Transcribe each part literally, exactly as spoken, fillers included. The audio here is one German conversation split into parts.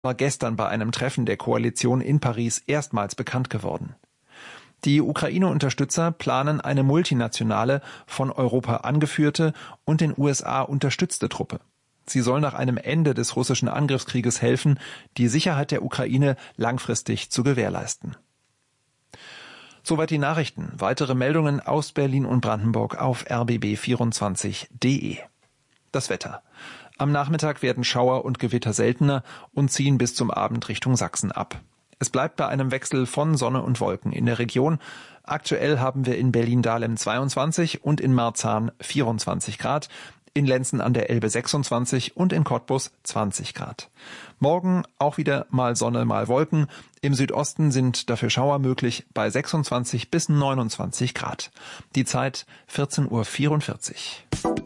war gestern bei einem Treffen der Koalition in Paris erstmals bekannt geworden. Die Ukraine-Unterstützer planen eine multinationale, von Europa angeführte und den U S A unterstützte Truppe. Sie soll nach einem Ende des russischen Angriffskrieges helfen, die Sicherheit der Ukraine langfristig zu gewährleisten. Soweit die Nachrichten. Weitere Meldungen aus Berlin und Brandenburg auf r b b vierundzwanzig punkt d e. Das Wetter. Am Nachmittag werden Schauer und Gewitter seltener und ziehen bis zum Abend Richtung Sachsen ab. Es bleibt bei einem Wechsel von Sonne und Wolken in der Region. Aktuell haben wir in Berlin-Dahlem zweiundzwanzig und in Marzahn vierundzwanzig Grad, in Lenzen an der Elbe sechsundzwanzig und in Cottbus zwanzig Grad. Morgen auch wieder mal Sonne, mal Wolken. Im Südosten sind dafür Schauer möglich bei sechsundzwanzig bis neunundzwanzig Grad. Die Zeit vierzehn Uhr vierundvierzig.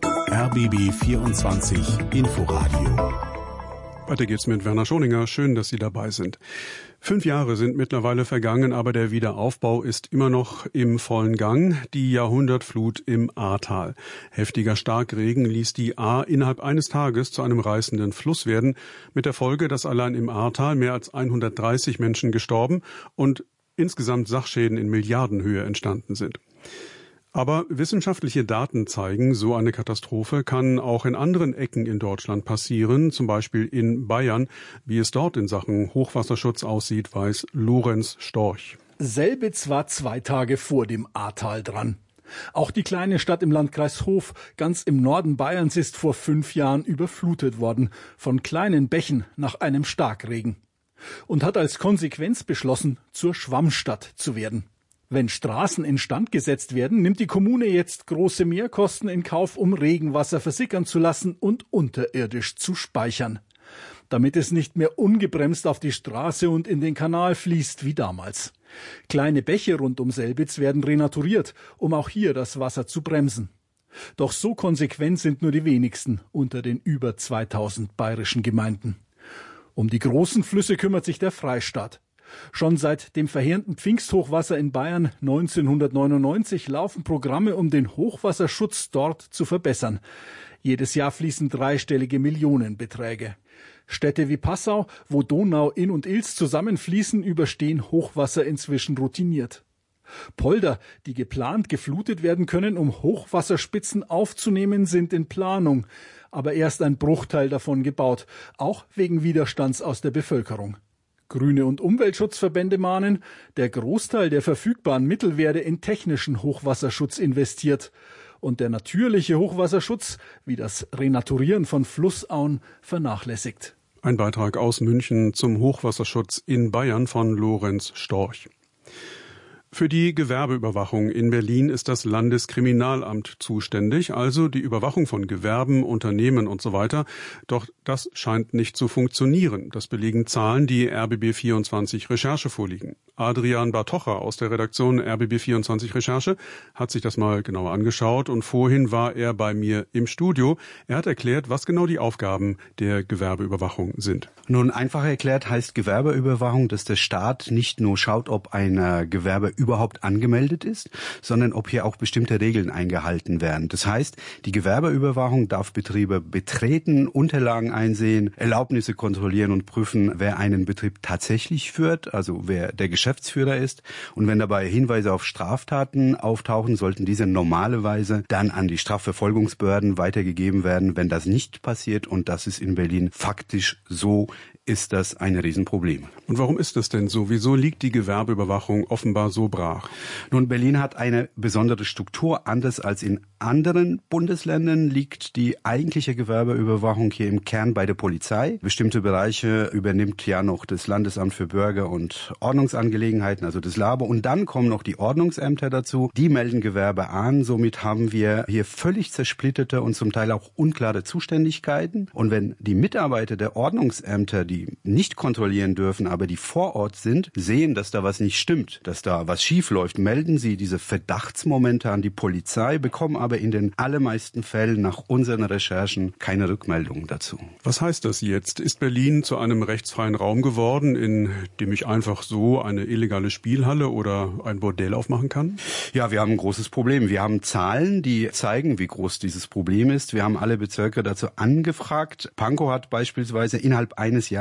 R B B vierundzwanzig Inforadio. Weiter geht's mit Werner Schoninger. Schön, dass Sie dabei sind. Fünf Jahre sind mittlerweile vergangen, aber der Wiederaufbau ist immer noch im vollen Gang. Die Jahrhundertflut im Ahrtal. Heftiger Starkregen ließ die Ahr innerhalb eines Tages zu einem reißenden Fluss werden, mit der Folge, dass allein im Ahrtal mehr als hundertdreißig Menschen gestorben und insgesamt Sachschäden in Milliardenhöhe entstanden sind. Aber wissenschaftliche Daten zeigen, so eine Katastrophe kann auch in anderen Ecken in Deutschland passieren, zum Beispiel in Bayern. Wie es dort in Sachen Hochwasserschutz aussieht, weiß Lorenz Storch. Selbitz war zwei Tage vor dem Ahrtal dran. Auch die kleine Stadt im Landkreis Hof, ganz im Norden Bayerns, ist vor fünf Jahren überflutet worden, von kleinen Bächen nach einem Starkregen. Und hat als Konsequenz beschlossen, zur Schwammstadt zu werden. Wenn Straßen instand gesetzt werden, nimmt die Kommune jetzt große Mehrkosten in Kauf, um Regenwasser versickern zu lassen und unterirdisch zu speichern. Damit es nicht mehr ungebremst auf die Straße und in den Kanal fließt wie damals. Kleine Bäche rund um Selbitz werden renaturiert, um auch hier das Wasser zu bremsen. Doch so konsequent sind nur die wenigsten unter den über zweitausend bayerischen Gemeinden. Um die großen Flüsse kümmert sich der Freistaat. Schon seit dem verheerenden Pfingsthochwasser in Bayern neunzehnhundertneunundneunzig laufen Programme, um den Hochwasserschutz dort zu verbessern. Jedes Jahr fließen dreistellige Millionenbeträge. Städte wie Passau, wo Donau, Inn und Ilz zusammenfließen, überstehen Hochwasser inzwischen routiniert. Polder, die geplant geflutet werden können, um Hochwasserspitzen aufzunehmen, sind in Planung. Aber erst ein Bruchteil davon gebaut, auch wegen Widerstands aus der Bevölkerung. Grüne- und Umweltschutzverbände mahnen, der Großteil der verfügbaren Mittel werde in technischen Hochwasserschutz investiert und der natürliche Hochwasserschutz, wie das Renaturieren von Flussauen, vernachlässigt. Ein Beitrag aus München zum Hochwasserschutz in Bayern von Lorenz Storch. Für die Gewerbeüberwachung in Berlin ist das Landeskriminalamt zuständig, also die Überwachung von Gewerben, Unternehmen und so weiter. Doch das scheint nicht zu funktionieren. Das belegen Zahlen, die R B B vierundzwanzig Recherche vorliegen. Adrian Bartocha aus der Redaktion R B B vierundzwanzig Recherche hat sich das mal genauer angeschaut und vorhin war er bei mir im Studio. Er hat erklärt, was genau die Aufgaben der Gewerbeüberwachung sind. Nun, einfach erklärt heißt Gewerbeüberwachung, dass der Staat nicht nur schaut, ob ein Gewerbe überhaupt angemeldet ist, sondern ob hier auch bestimmte Regeln eingehalten werden. Das heißt, die Gewerbeüberwachung darf Betriebe betreten, Unterlagen einsehen, Erlaubnisse kontrollieren und prüfen, wer einen Betrieb tatsächlich führt, also wer der Geschäftsführer ist. Und wenn dabei Hinweise auf Straftaten auftauchen, sollten diese normalerweise dann an die Strafverfolgungsbehörden weitergegeben werden. Wenn das nicht passiert, und das ist in Berlin faktisch so, ist das ein Riesenproblem. Und warum ist das denn so? Wieso liegt die Gewerbeüberwachung offenbar so brach? Nun, Berlin hat eine besondere Struktur. Anders als in anderen Bundesländern liegt die eigentliche Gewerbeüberwachung hier im Kern bei der Polizei. Bestimmte Bereiche übernimmt ja noch das Landesamt für Bürger- und Ordnungsangelegenheiten, also das LABO. Und dann kommen noch die Ordnungsämter dazu. Die melden Gewerbe an. Somit haben wir hier völlig zersplitterte und zum Teil auch unklare Zuständigkeiten. Und wenn die Mitarbeiter der Ordnungsämter, die die nicht kontrollieren dürfen, aber die vor Ort sind, sehen, dass da was nicht stimmt, dass da was schief läuft, melden sie diese Verdachtsmomente an die Polizei, bekommen aber in den allermeisten Fällen nach unseren Recherchen keine Rückmeldung dazu. Was heißt das jetzt? Ist Berlin zu einem rechtsfreien Raum geworden, in dem ich einfach so eine illegale Spielhalle oder ein Bordell aufmachen kann? Ja, wir haben ein großes Problem. Wir haben Zahlen, die zeigen, wie groß dieses Problem ist. Wir haben alle Bezirke dazu angefragt. Pankow hat beispielsweise innerhalb eines Jahres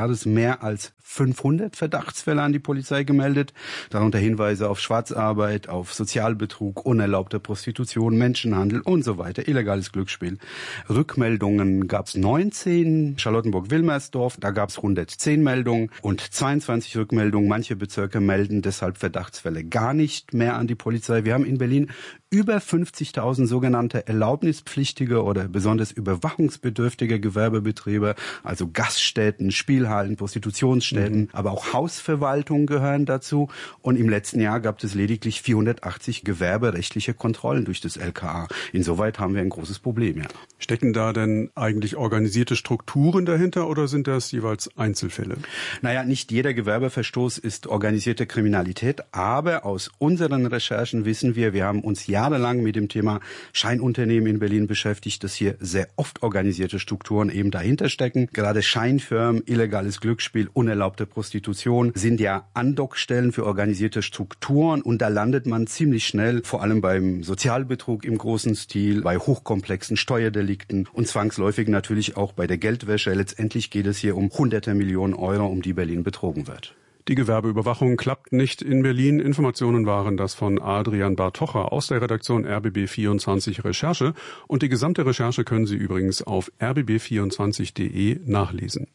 Jahres mehr als fünfhundert Verdachtsfälle an die Polizei gemeldet, darunter Hinweise auf Schwarzarbeit, auf Sozialbetrug, unerlaubte Prostitution, Menschenhandel und so weiter, illegales Glücksspiel. Rückmeldungen gab es neunzehn, Charlottenburg-Wilmersdorf, da gab es hundertzehn Meldungen und zweiundzwanzig Rückmeldungen. Manche Bezirke melden deshalb Verdachtsfälle gar nicht mehr an die Polizei. Wir haben in Berlin über fünfzigtausend sogenannte erlaubnispflichtige oder besonders überwachungsbedürftige Gewerbebetriebe, also Gaststätten, Spielhallen, Prostitutionsstätten, mhm. aber auch Hausverwaltungen gehören dazu. Und im letzten Jahr gab es lediglich vierhundertachtzig gewerberechtliche Kontrollen durch das L K A. Insoweit haben wir ein großes Problem, ja. Stecken da denn eigentlich organisierte Strukturen dahinter oder sind das jeweils Einzelfälle? Naja, nicht jeder Gewerbeverstoß ist organisierte Kriminalität, aber aus unseren Recherchen wissen wir, wir haben uns jahrelang mit dem Thema Scheinunternehmen in Berlin beschäftigt, dass hier sehr oft organisierte Strukturen eben dahinter stecken. Gerade Scheinfirmen, illegales Glücksspiel, unerlaubte Prostitution sind ja Andockstellen für organisierte Strukturen und da landet man ziemlich schnell, vor allem beim Sozialbetrug im großen Stil, bei hochkomplexen Steuerdelikten und zwangsläufig natürlich auch bei der Geldwäsche. Letztendlich geht es hier um hunderte Millionen Euro, um die Berlin betrogen wird. Die Gewerbeüberwachung klappt nicht in Berlin. Informationen waren das von Adrian Bartocha aus der Redaktion R B B vierundzwanzig Recherche. Und die gesamte Recherche können Sie übrigens auf r b b vierundzwanzig punkt d e nachlesen.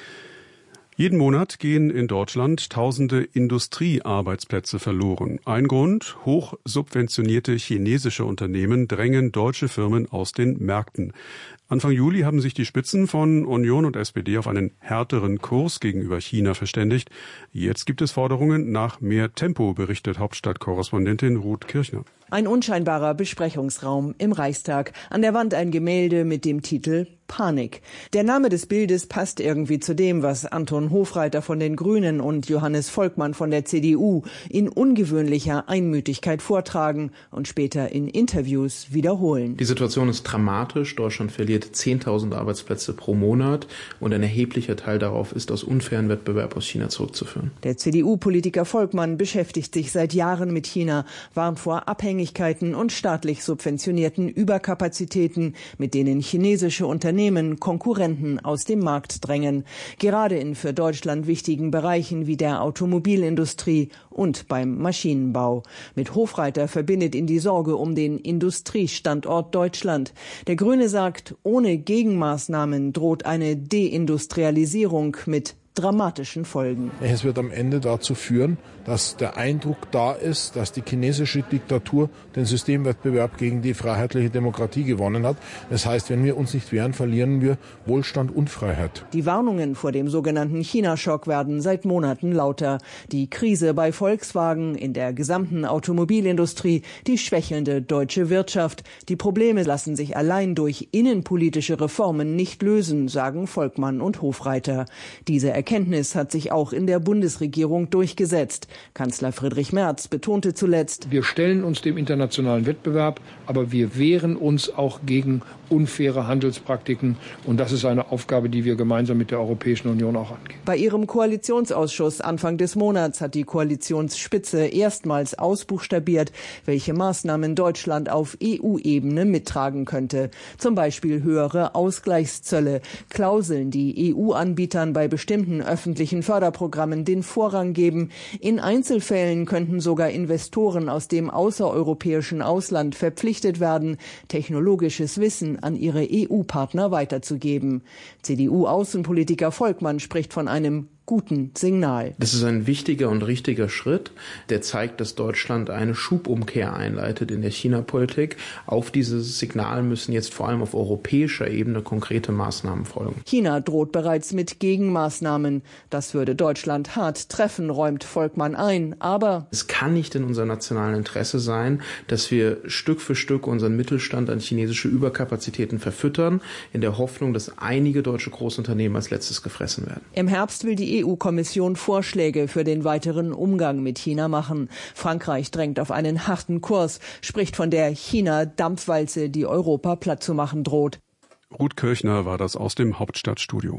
Jeden Monat gehen in Deutschland tausende Industriearbeitsplätze verloren. Ein Grund: hoch subventionierte chinesische Unternehmen drängen deutsche Firmen aus den Märkten. Anfang Juli haben sich die Spitzen von Union und S P D auf einen härteren Kurs gegenüber China verständigt. Jetzt gibt es Forderungen nach mehr Tempo, berichtet Hauptstadtkorrespondentin Ruth Kirchner. Ein unscheinbarer Besprechungsraum im Reichstag. An der Wand ein Gemälde mit dem Titel Panik. Der Name des Bildes passt irgendwie zu dem, was Anton Hofreiter von den Grünen und Johannes Volkmann von der C D U in ungewöhnlicher Einmütigkeit vortragen und später in Interviews wiederholen. Die Situation ist dramatisch. Deutschland verliert zehntausend Arbeitsplätze pro Monat und ein erheblicher Teil darauf ist aus unfairen Wettbewerb aus China zurückzuführen. Der C D U-Politiker Volkmann beschäftigt sich seit Jahren mit China, warnt vor Abhängigkeiten und staatlich subventionierten Überkapazitäten, mit denen chinesische Unternehmen Konkurrenten aus dem Markt drängen. Gerade in für Deutschland wichtigen Bereichen wie der Automobilindustrie und beim Maschinenbau. Mit Hofreiter verbindet ihn die Sorge um den Industriestandort Deutschland. Der Grüne sagt, ohne Gegenmaßnahmen droht eine Deindustrialisierung mit dramatischen Folgen. Es wird am Ende dazu führen, dass der Eindruck da ist, dass die chinesische Diktatur den Systemwettbewerb gegen die freiheitliche Demokratie gewonnen hat. Das heißt, wenn wir uns nicht wehren, verlieren wir Wohlstand und Freiheit. Die Warnungen vor dem sogenannten China-Schock werden seit Monaten lauter. Die Krise bei Volkswagen, in der gesamten Automobilindustrie, die schwächelnde deutsche Wirtschaft. Die Probleme lassen sich allein durch innenpolitische Reformen nicht lösen, sagen Volkmann und Hofreiter. Diese Erkenntnis hat sich auch in der Bundesregierung durchgesetzt. Kanzler Friedrich Merz betonte zuletzt: Wir stellen uns dem internationalen Wettbewerb, aber wir wehren uns auch gegen unfaire Handelspraktiken. Und das ist eine Aufgabe, die wir gemeinsam mit der Europäischen Union auch angehen. Bei ihrem Koalitionsausschuss Anfang des Monats hat die Koalitionsspitze erstmals ausbuchstabiert, welche Maßnahmen Deutschland auf E U-Ebene mittragen könnte. Zum Beispiel höhere Ausgleichszölle, Klauseln, die E U-Anbietern bei bestimmten öffentlichen Förderprogrammen den Vorrang geben. In Einzelfällen könnten sogar Investoren aus dem außereuropäischen Ausland verpflichtet werden, technologisches Wissen an ihre E U-Partner weiterzugeben. C D U-Außenpolitiker Volkmann spricht von einem guten Signal. Das ist ein wichtiger und richtiger Schritt, der zeigt, dass Deutschland eine Schubumkehr einleitet in der China-Politik. Auf dieses Signal müssen jetzt vor allem auf europäischer Ebene konkrete Maßnahmen folgen. China droht bereits mit Gegenmaßnahmen. Das würde Deutschland hart treffen, räumt Volkmann ein. Aber es kann nicht in unserem nationalen Interesse sein, dass wir Stück für Stück unseren Mittelstand an chinesische Überkapazitäten verfüttern, in der Hoffnung, dass einige deutsche Großunternehmen als letztes gefressen werden. Im Herbst will die E U-Kommission Vorschläge für den weiteren Umgang mit China machen. Frankreich drängt auf einen harten Kurs, spricht von der China-Dampfwalze, die Europa platt zu machen droht. Ruth Kirchner war das aus dem Hauptstadtstudio.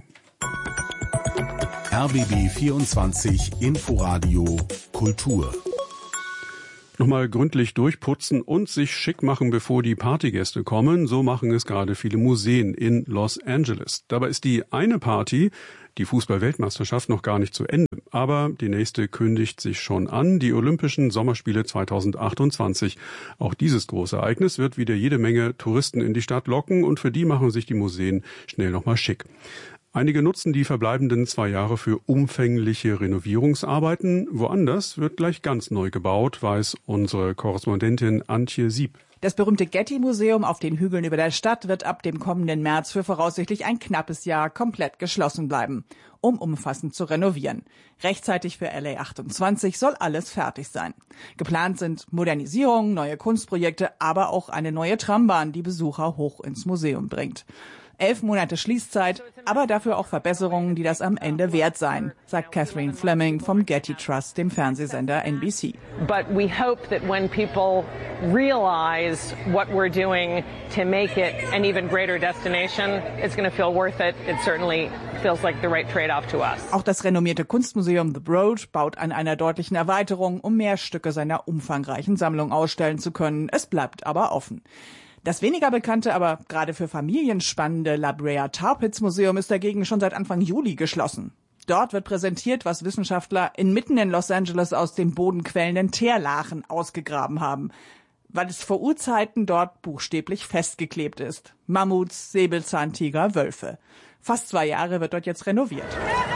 R B B vierundzwanzig Inforadio Kultur. Nochmal gründlich durchputzen und sich schick machen, bevor die Partygäste kommen. So machen es gerade viele Museen in Los Angeles. Dabei ist die eine Party, die Fußball-Weltmeisterschaft, noch gar nicht zu Ende. Aber die nächste kündigt sich schon an, die Olympischen Sommerspiele zweitausendachtundzwanzig. Auch dieses große Ereignis wird wieder jede Menge Touristen in die Stadt locken und für die machen sich die Museen schnell nochmal schick. Einige nutzen die verbleibenden zwei Jahre für umfängliche Renovierungsarbeiten. Woanders wird gleich ganz neu gebaut, weiß unsere Korrespondentin Antje Sieb. Das berühmte Getty-Museum auf den Hügeln über der Stadt wird ab dem kommenden März für voraussichtlich ein knappes Jahr komplett geschlossen bleiben, um umfassend zu renovieren. Rechtzeitig für L A achtundzwanzig soll alles fertig sein. Geplant sind Modernisierungen, neue Kunstprojekte, aber auch eine neue Trambahn, die Besucher hoch ins Museum bringt. Elf Monate Schließzeit, aber dafür auch Verbesserungen, die das am Ende wert seien, sagt Catherine Fleming vom Getty Trust, dem Fernsehsender N B C. But we hope that when people realize what we're doing to make it an even greater destination, it's going to feel worth it. It certainly feels like the right trade-off to us. Auch das renommierte Kunstmuseum The Broad baut an einer deutlichen Erweiterung, um mehr Stücke seiner umfangreichen Sammlung ausstellen zu können. Es bleibt aber offen. Das weniger bekannte, aber gerade für Familien spannende La Brea Tar Pits Museum ist dagegen schon seit Anfang Juli geschlossen. Dort wird präsentiert, was Wissenschaftler inmitten in Los Angeles aus dem Boden quellenden Teerlachen ausgegraben haben, weil es vor Urzeiten dort buchstäblich festgeklebt ist. Mammuts, Säbelzahntiger, Wölfe. Fast zwei Jahre wird dort jetzt renoviert.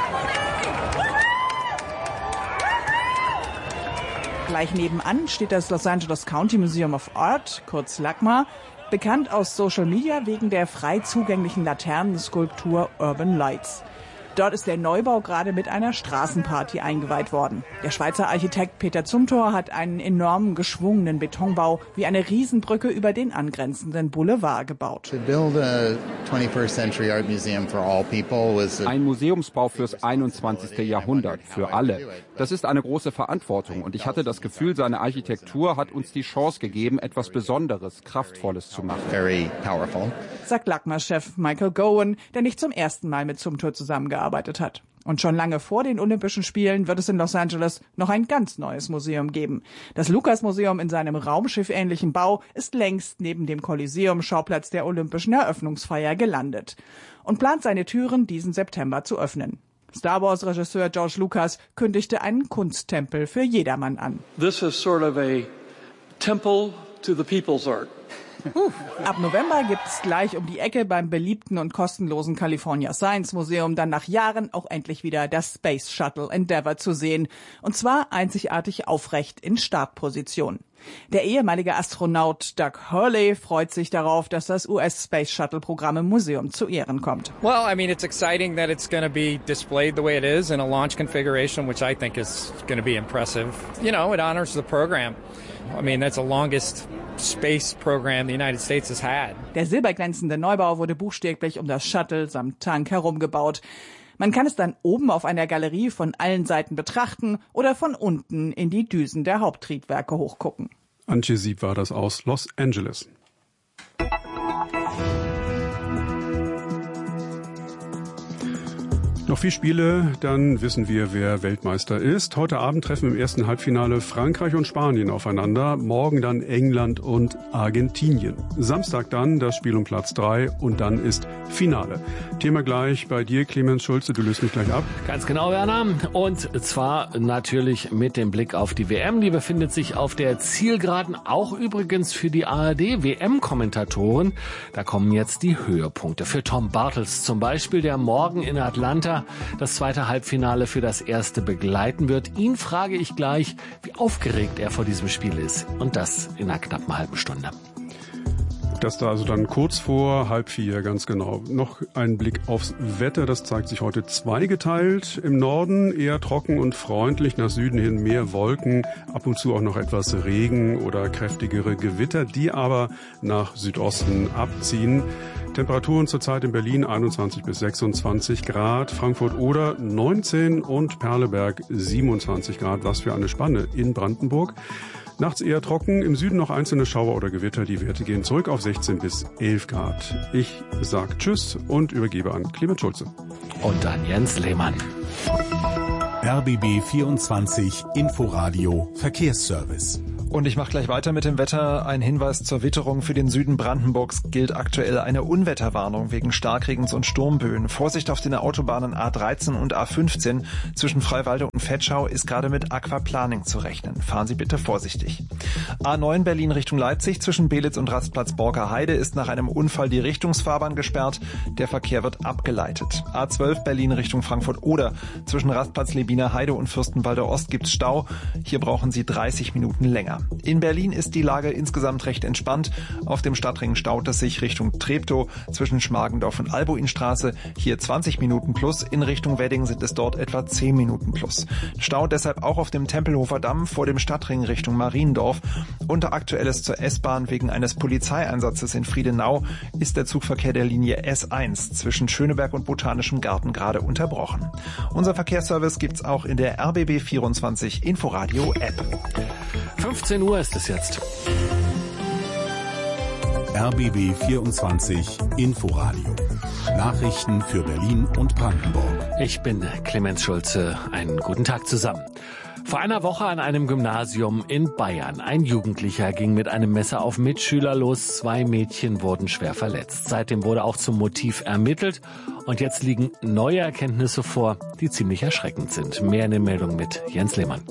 Gleich nebenan steht das Los Angeles County Museum of Art, kurz LACMA, bekannt aus Social Media wegen der frei zugänglichen Laternenskulptur Urban Lights. Dort ist der Neubau gerade mit einer Straßenparty eingeweiht worden. Der Schweizer Architekt Peter Zumthor hat einen enormen geschwungenen Betonbau wie eine Riesenbrücke über den angrenzenden Boulevard gebaut. Ein Museumsbau fürs einundzwanzigste Jahrhundert, für alle. Das ist eine große Verantwortung und ich hatte das Gefühl, seine Architektur hat uns die Chance gegeben, etwas Besonderes, Kraftvolles zu machen. Sagt LACMA-Chef Michael Gowan, der nicht zum ersten Mal mit Zumthor zusammengearbeitet hat. Und schon lange vor den Olympischen Spielen wird es in Los Angeles noch ein ganz neues Museum geben. Das Lucas-Museum in seinem Raumschiff-ähnlichen Bau ist längst neben dem Kolosseum-Schauplatz der Olympischen Eröffnungsfeier gelandet und plant seine Türen diesen September zu öffnen. Star Wars-Regisseur George Lucas kündigte einen Kunsttempel für jedermann an. This is sort of a temple to the people's art. Ab November gibt es gleich um die Ecke beim beliebten und kostenlosen California Science Museum dann nach Jahren auch endlich wieder das Space Shuttle Endeavour zu sehen. Und zwar einzigartig aufrecht in Startposition. Der ehemalige Astronaut Doug Hurley freut sich darauf, dass das U S Space Shuttle Programm im Museum zu Ehren kommt. Well, I mean, it's exciting that it's going to be displayed the way it is in a launch configuration, which I think is going to be impressive. You know, it honors the program. I mean, that's the longest space program the United States has had. Der silberglänzende Neubau wurde buchstäblich um das Shuttle samt Tank herumgebaut. Man kann es dann oben auf einer Galerie von allen Seiten betrachten oder von unten in die Düsen der Haupttriebwerke hochgucken. Antje Sieb war das aus Los Angeles. Noch vier Spiele, dann wissen wir, wer Weltmeister ist. Heute Abend treffen im ersten Halbfinale Frankreich und Spanien aufeinander. Morgen dann England und Argentinien. Samstag dann das Spiel um Platz drei und dann ist Finale. Thema gleich bei dir, Clemens Schulze. Du löst mich gleich ab. Ganz genau, Werner. Und zwar natürlich mit dem Blick auf die W M. Die befindet sich auf der Zielgeraden. Auch übrigens für die A R D-W M-Kommentatoren. Da kommen jetzt die Höhepunkte. Für Tom Bartels zum Beispiel, der morgen in Atlanta das zweite Halbfinale für das erste begleiten wird. Ihn frage ich gleich, wie aufgeregt er vor diesem Spiel ist. Und das in einer knappen halben Stunde. Das da also dann kurz vor halb vier, ganz genau. Noch ein Blick aufs Wetter, das zeigt sich heute zweigeteilt. Im Norden eher trocken und freundlich, nach Süden hin mehr Wolken, ab und zu auch noch etwas Regen oder kräftigere Gewitter, die aber nach Südosten abziehen. Temperaturen zurzeit in Berlin einundzwanzig bis sechsundzwanzig Grad, Frankfurt oder neunzehn und Perleberg siebenundzwanzig Grad. Was für eine Spanne in Brandenburg. Nachts eher trocken, im Süden noch einzelne Schauer oder Gewitter. Die Werte gehen zurück auf sechzehn bis elf Grad. Ich sag Tschüss und übergebe an Clemens Schulze. Und an Jens Lehmann. R B B vierundzwanzig Inforadio Verkehrsservice. Und ich mache gleich weiter mit dem Wetter. Ein Hinweis zur Witterung: Für den Süden Brandenburgs gilt aktuell eine Unwetterwarnung wegen Starkregens und Sturmböen. Vorsicht auf den Autobahnen A dreizehn und A fünfzehn. Zwischen Freiwalde und Vetschau ist gerade mit Aquaplaning zu rechnen. Fahren Sie bitte vorsichtig. A neun Berlin Richtung Leipzig. Zwischen Belitz und Rastplatz Borker Heide ist nach einem Unfall die Richtungsfahrbahn gesperrt. Der Verkehr wird abgeleitet. A zwölf Berlin Richtung Frankfurt-Oder. Zwischen Rastplatz Lebiner Heide und Fürstenwalder Ost gibt's Stau. Hier brauchen Sie dreißig Minuten länger. In Berlin ist die Lage insgesamt recht entspannt. Auf dem Stadtring staut es sich Richtung Treptow zwischen Schmargendorf und Albuinstraße. Hier zwanzig Minuten plus. In Richtung Wedding sind es dort etwa zehn Minuten plus. Stau deshalb auch auf dem Tempelhofer Damm vor dem Stadtring Richtung Mariendorf. Und aktuelles zur S-Bahn: Wegen eines Polizeieinsatzes in Friedenau ist der Zugverkehr der Linie S eins zwischen Schöneberg und Botanischem Garten gerade unterbrochen. Unser Verkehrsservice gibt's auch in der R B B vierundzwanzig Inforadio App. fünfzehn Uhr ist es jetzt. R B B vierundzwanzig Inforadio. Nachrichten für Berlin und Brandenburg. Ich bin Clemens Schulze. Einen guten Tag zusammen. Vor einer Woche an einem Gymnasium in Bayern. Ein Jugendlicher ging mit einem Messer auf Mitschüler los. Zwei Mädchen wurden schwer verletzt. Seitdem wurde auch zum Motiv ermittelt. Und jetzt liegen neue Erkenntnisse vor, die ziemlich erschreckend sind. Mehr in der Meldung mit Jens Lehmann.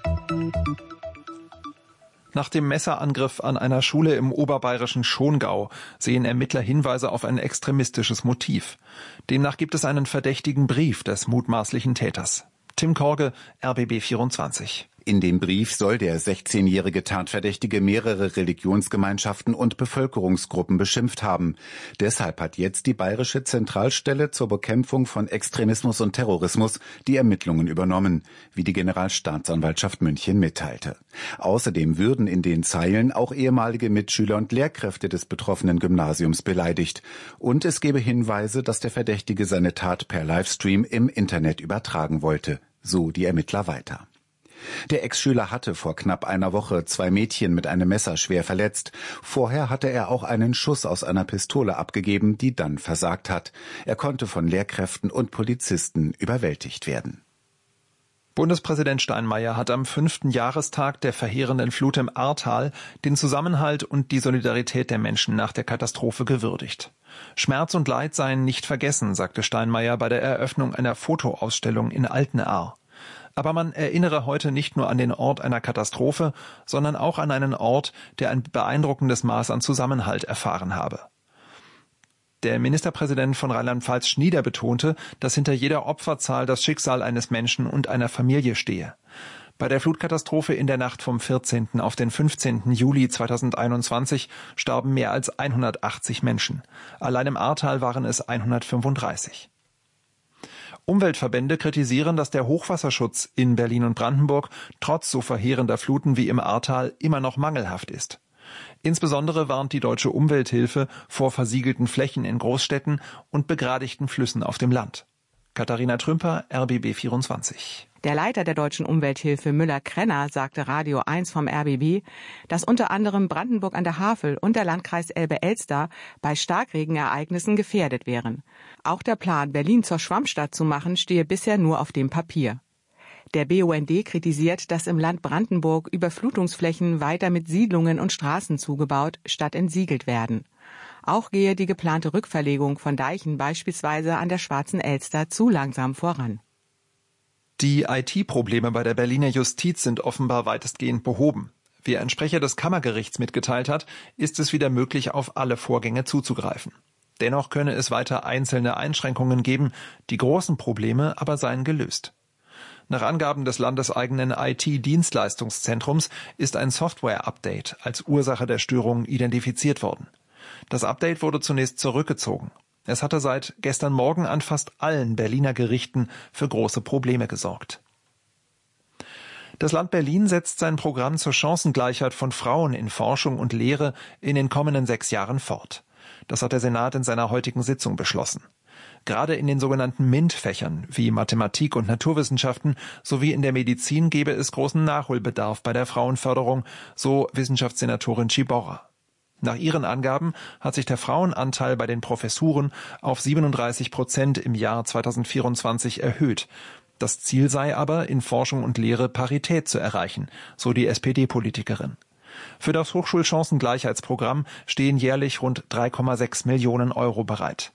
Nach dem Messerangriff an einer Schule im oberbayerischen Schongau sehen Ermittler Hinweise auf ein extremistisches Motiv. Demnach gibt es einen verdächtigen Brief des mutmaßlichen Täters. Tim Korge, R B B vierundzwanzig. In dem Brief soll der sechzehnjährige Tatverdächtige mehrere Religionsgemeinschaften und Bevölkerungsgruppen beschimpft haben. Deshalb hat jetzt die Bayerische Zentralstelle zur Bekämpfung von Extremismus und Terrorismus die Ermittlungen übernommen, wie die Generalstaatsanwaltschaft München mitteilte. Außerdem würden in den Zeilen auch ehemalige Mitschüler und Lehrkräfte des betroffenen Gymnasiums beleidigt. Und es gebe Hinweise, dass der Verdächtige seine Tat per Livestream im Internet übertragen wollte. So die Ermittler weiter. Der Ex-Schüler hatte vor knapp einer Woche zwei Mädchen mit einem Messer schwer verletzt. Vorher hatte er auch einen Schuss aus einer Pistole abgegeben, die dann versagt hat. Er konnte von Lehrkräften und Polizisten überwältigt werden. Bundespräsident Steinmeier hat am fünften Jahrestag der verheerenden Flut im Ahrtal den Zusammenhalt und die Solidarität der Menschen nach der Katastrophe gewürdigt. Schmerz und Leid seien nicht vergessen, sagte Steinmeier bei der Eröffnung einer Fotoausstellung in Altenahr. Aber man erinnere heute nicht nur an den Ort einer Katastrophe, sondern auch an einen Ort, der ein beeindruckendes Maß an Zusammenhalt erfahren habe. Der Ministerpräsident von Rheinland-Pfalz Schnieder betonte, dass hinter jeder Opferzahl das Schicksal eines Menschen und einer Familie stehe. Bei der Flutkatastrophe in der Nacht vom vierzehnten auf den fünfzehnten Juli zweitausendeinundzwanzig starben mehr als hundertachtzig Menschen. Allein im Ahrtal waren es hundertfünfunddreißig. Umweltverbände kritisieren, dass der Hochwasserschutz in Berlin und Brandenburg trotz so verheerender Fluten wie im Ahrtal immer noch mangelhaft ist. Insbesondere warnt die Deutsche Umwelthilfe vor versiegelten Flächen in Großstädten und begradigten Flüssen auf dem Land. Katharina Trümper, R B B vierundzwanzig. Der Leiter der Deutschen Umwelthilfe Müller-Krenner sagte Radio eins vom R B B, dass unter anderem Brandenburg an der Havel und der Landkreis Elbe-Elster bei Starkregenereignissen gefährdet wären. Auch der Plan, Berlin zur Schwammstadt zu machen, stehe bisher nur auf dem Papier. Der B U N D kritisiert, dass im Land Brandenburg Überflutungsflächen weiter mit Siedlungen und Straßen zugebaut statt entsiegelt werden. Auch gehe die geplante Rückverlegung von Deichen beispielsweise an der Schwarzen Elster zu langsam voran. Die I T-Probleme bei der Berliner Justiz sind offenbar weitestgehend behoben. Wie ein Sprecher des Kammergerichts mitgeteilt hat, ist es wieder möglich, auf alle Vorgänge zuzugreifen. Dennoch könne es weiter einzelne Einschränkungen geben, die großen Probleme aber seien gelöst. Nach Angaben des landeseigenen I T-Dienstleistungszentrums ist ein Software-Update als Ursache der Störung identifiziert worden. Das Update wurde zunächst zurückgezogen. Es hatte seit gestern Morgen an fast allen Berliner Gerichten für große Probleme gesorgt. Das Land Berlin setzt sein Programm zur Chancengleichheit von Frauen in Forschung und Lehre in den kommenden sechs Jahren fort. Das hat der Senat in seiner heutigen Sitzung beschlossen. Gerade in den sogenannten MINT-Fächern wie Mathematik und Naturwissenschaften sowie in der Medizin gebe es großen Nachholbedarf bei der Frauenförderung, so Wissenschaftssenatorin Ciborra. Nach ihren Angaben hat sich der Frauenanteil bei den Professuren auf siebenunddreißig Prozent im Jahr zweitausendvierundzwanzig erhöht. Das Ziel sei aber, in Forschung und Lehre Parität zu erreichen, so die S P D-Politikerin. Für das Hochschulchancengleichheitsprogramm stehen jährlich rund drei Komma sechs Millionen Euro bereit.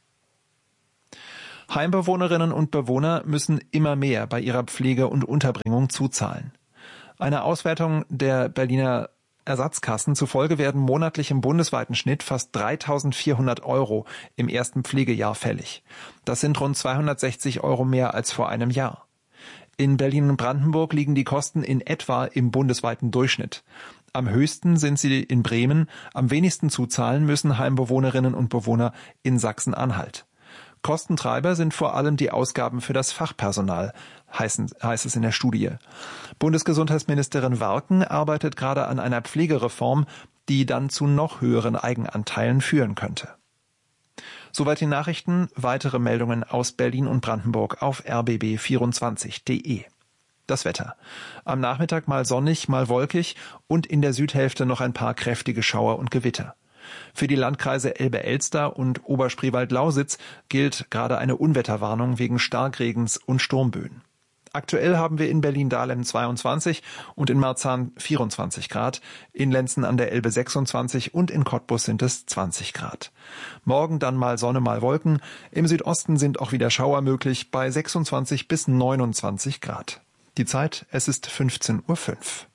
Heimbewohnerinnen und Bewohner müssen immer mehr bei ihrer Pflege und Unterbringung zuzahlen. Eine Auswertung der Berliner Ersatzkassen zufolge werden monatlich im bundesweiten Schnitt fast dreitausendvierhundert Euro im ersten Pflegejahr fällig. Das sind rund zweihundertsechzig Euro mehr als vor einem Jahr. In Berlin und Brandenburg liegen die Kosten in etwa im bundesweiten Durchschnitt. Am höchsten sind sie in Bremen, am wenigsten zuzahlen müssen Heimbewohnerinnen und Bewohner in Sachsen-Anhalt. Kostentreiber sind vor allem die Ausgaben für das Fachpersonal, heißen, heißt es in der Studie. Bundesgesundheitsministerin Warken arbeitet gerade an einer Pflegereform, die dann zu noch höheren Eigenanteilen führen könnte. Soweit die Nachrichten. Weitere Meldungen aus Berlin und Brandenburg auf r b b vierundzwanzig punkt d e. Das Wetter. Am Nachmittag mal sonnig, mal wolkig und in der Südhälfte noch ein paar kräftige Schauer und Gewitter. Für die Landkreise Elbe-Elster und Oberspreewald-Lausitz gilt gerade eine Unwetterwarnung wegen Starkregens und Sturmböen. Aktuell haben wir in Berlin-Dahlem zweiundzwanzig und in Marzahn vierundzwanzig Grad, in Lenzen an der Elbe sechsundzwanzig und in Cottbus sind es zwanzig Grad. Morgen dann mal Sonne, mal Wolken. Im Südosten sind auch wieder Schauer möglich bei sechsundzwanzig bis neunundzwanzig Grad. Die Zeit, es ist fünfzehn Uhr fünf.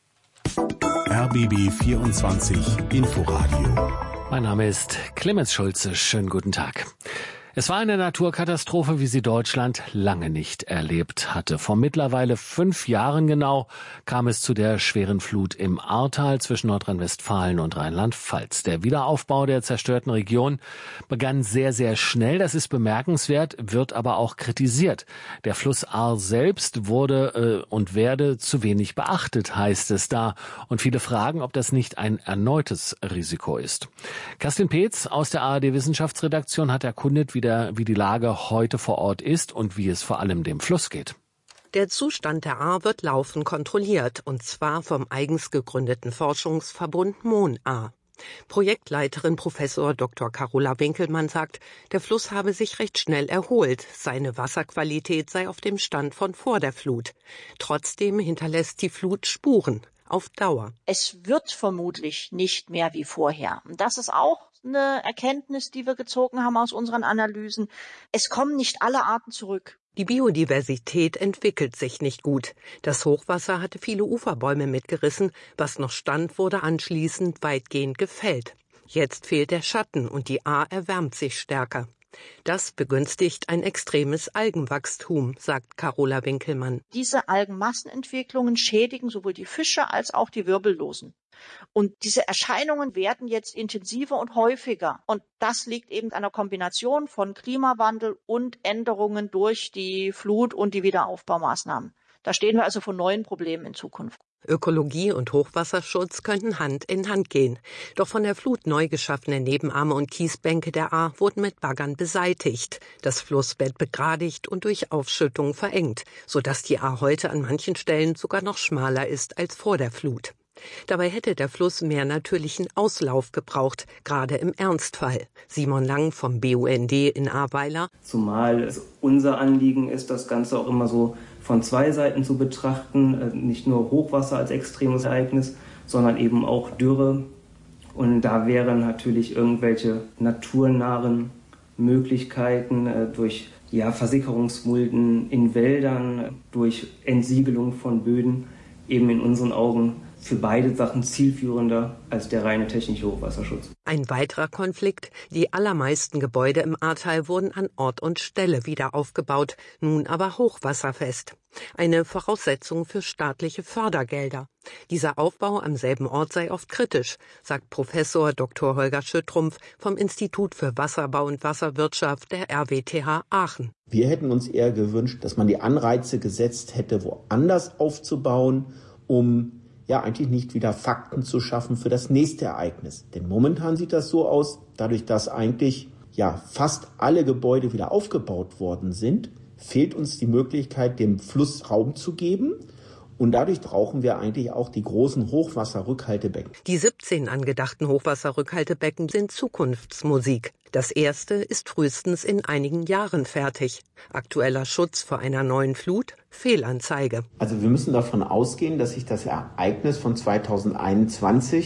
R B B vierundzwanzig Inforadio. Mein Name ist Clemens Schulze. Schönen guten Tag. Es war eine Naturkatastrophe, wie sie Deutschland lange nicht erlebt hatte. Vor mittlerweile fünf Jahren genau kam es zu der schweren Flut im Ahrtal zwischen Nordrhein-Westfalen und Rheinland-Pfalz. Der Wiederaufbau der zerstörten Region begann sehr, sehr schnell. Das ist bemerkenswert, wird aber auch kritisiert. Der Fluss Ahr selbst wurde äh, und werde zu wenig beachtet, heißt es da. Und viele fragen, ob das nicht ein erneutes Risiko ist. Kerstin Peetz aus der A R D-Wissenschaftsredaktion hat erkundet, wie, der, wie die Lage heute vor Ort ist und wie es vor allem dem Fluss geht. Der Zustand der Ahr wird laufend kontrolliert, und zwar vom eigens gegründeten Forschungsverbund MON-Ahr. Projektleiterin Professor Doktor Carola Winkelmann sagt, der Fluss habe sich recht schnell erholt. Seine Wasserqualität sei auf dem Stand von vor der Flut. Trotzdem hinterlässt die Flut Spuren. Auf Dauer. Es wird vermutlich nicht mehr wie vorher. Und das ist auch eine Erkenntnis, die wir gezogen haben aus unseren Analysen. Es kommen nicht alle Arten zurück. Die Biodiversität entwickelt sich nicht gut. Das Hochwasser hatte viele Uferbäume mitgerissen. Was noch stand, wurde anschließend weitgehend gefällt. Jetzt fehlt der Schatten und die Ahr erwärmt sich stärker. Das begünstigt ein extremes Algenwachstum, sagt Carola Winkelmann. Diese Algenmassenentwicklungen schädigen sowohl die Fische als auch die Wirbellosen. Und diese Erscheinungen werden jetzt intensiver und häufiger. Und das liegt eben an einer Kombination von Klimawandel und Änderungen durch die Flut und die Wiederaufbaumaßnahmen. Da stehen wir also vor neuen Problemen in Zukunft. Ökologie und Hochwasserschutz könnten Hand in Hand gehen. Doch von der Flut neu geschaffene Nebenarme und Kiesbänke der Ahr wurden mit Baggern beseitigt, das Flussbett begradigt und durch Aufschüttung verengt, sodass die Ahr heute an manchen Stellen sogar noch schmaler ist als vor der Flut. Dabei hätte der Fluss mehr natürlichen Auslauf gebraucht, gerade im Ernstfall. Simon Lang vom B U N D in Ahrweiler. Zumal es unser Anliegen ist, das Ganze auch immer so von zwei Seiten zu betrachten, nicht nur Hochwasser als extremes Ereignis, sondern eben auch Dürre. Und da wären natürlich irgendwelche naturnahen Möglichkeiten durch ja, Versickerungsmulden in Wäldern, durch Entsiegelung von Böden eben in unseren Augen für beide Sachen zielführender als der reine technische Hochwasserschutz. Ein weiterer Konflikt: Die allermeisten Gebäude im Ahrtal wurden an Ort und Stelle wieder aufgebaut, nun aber hochwasserfest. Eine Voraussetzung für staatliche Fördergelder. Dieser Aufbau am selben Ort sei oft kritisch, sagt Professor Doktor Holger Schüttrumpf vom Institut für Wasserbau und Wasserwirtschaft der R W T H Aachen. Wir hätten uns eher gewünscht, dass man die Anreize gesetzt hätte, woanders aufzubauen, um ja eigentlich nicht wieder Fakten zu schaffen für das nächste Ereignis. Denn momentan sieht das so aus, dadurch, dass eigentlich ja fast alle Gebäude wieder aufgebaut worden sind, fehlt uns die Möglichkeit, dem Fluss Raum zu geben. Und dadurch brauchen wir eigentlich auch die großen Hochwasserrückhaltebecken. Die siebzehn angedachten Hochwasserrückhaltebecken sind Zukunftsmusik. Das erste ist frühestens in einigen Jahren fertig. Aktueller Schutz vor einer neuen Flut? Fehlanzeige. Also wir müssen davon ausgehen, dass sich das Ereignis von zweitausendeinundzwanzig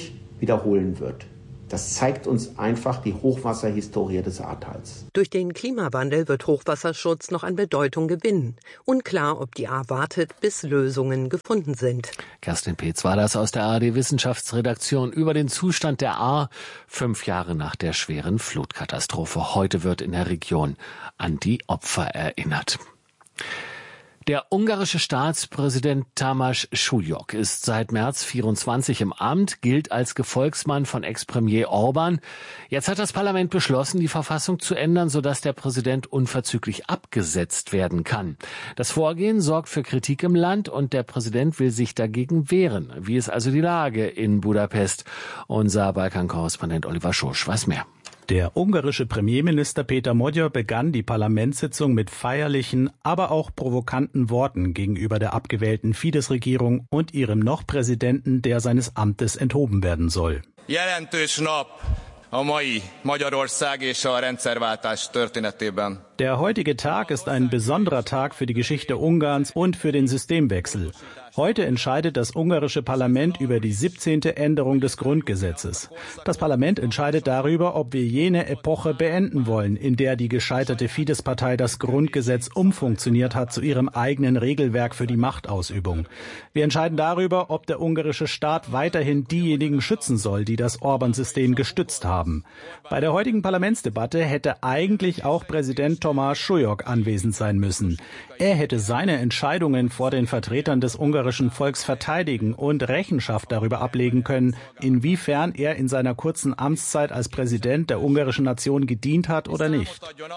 wiederholen wird. Das zeigt uns einfach die Hochwasserhistorie des Ahrtals. Durch den Klimawandel wird Hochwasserschutz noch an Bedeutung gewinnen. Unklar, ob die Ahr wartet, bis Lösungen gefunden sind. Kerstin Peetz war das aus der A R D-Wissenschaftsredaktion über den Zustand der Ahr fünf Jahre nach der schweren Flutkatastrophe. Heute wird in der Region an die Opfer erinnert. Der ungarische Staatspräsident Tamás Súlyog ist seit März vierundzwanzig im Amt, gilt als Gefolgsmann von Ex-Premier Orbán. Jetzt hat das Parlament beschlossen, die Verfassung zu ändern, sodass der Präsident unverzüglich abgesetzt werden kann. Das Vorgehen sorgt für Kritik im Land und der Präsident will sich dagegen wehren. Wie ist also die Lage in Budapest? Unser Balkan-Korrespondent Oliver Schosch weiß mehr. Der ungarische Premierminister Péter Magyar begann die Parlamentssitzung mit feierlichen, aber auch provokanten Worten gegenüber der abgewählten Fidesz-Regierung und ihrem noch Präsidenten, der seines Amtes enthoben werden soll. Jelentős nap a mai Magyarország és a rendszerváltás történetében. Der heutige Tag ist ein besonderer Tag für die Geschichte Ungarns und für den Systemwechsel. Heute entscheidet das ungarische Parlament über die siebzehnte Änderung des Grundgesetzes. Das Parlament entscheidet darüber, ob wir jene Epoche beenden wollen, in der die gescheiterte Fidesz-Partei das Grundgesetz umfunktioniert hat zu ihrem eigenen Regelwerk für die Machtausübung. Wir entscheiden darüber, ob der ungarische Staat weiterhin diejenigen schützen soll, die das Orbán-System gestützt haben. Bei der heutigen Parlamentsdebatte hätte eigentlich auch Präsident Tamás Súlyog anwesend sein müssen. Er hätte seine Entscheidungen vor den Vertretern des ungarischen Volks verteidigen und Rechenschaft darüber ablegen können, inwiefern er in seiner kurzen Amtszeit als Präsident der ungarischen Nation gedient hat oder nicht.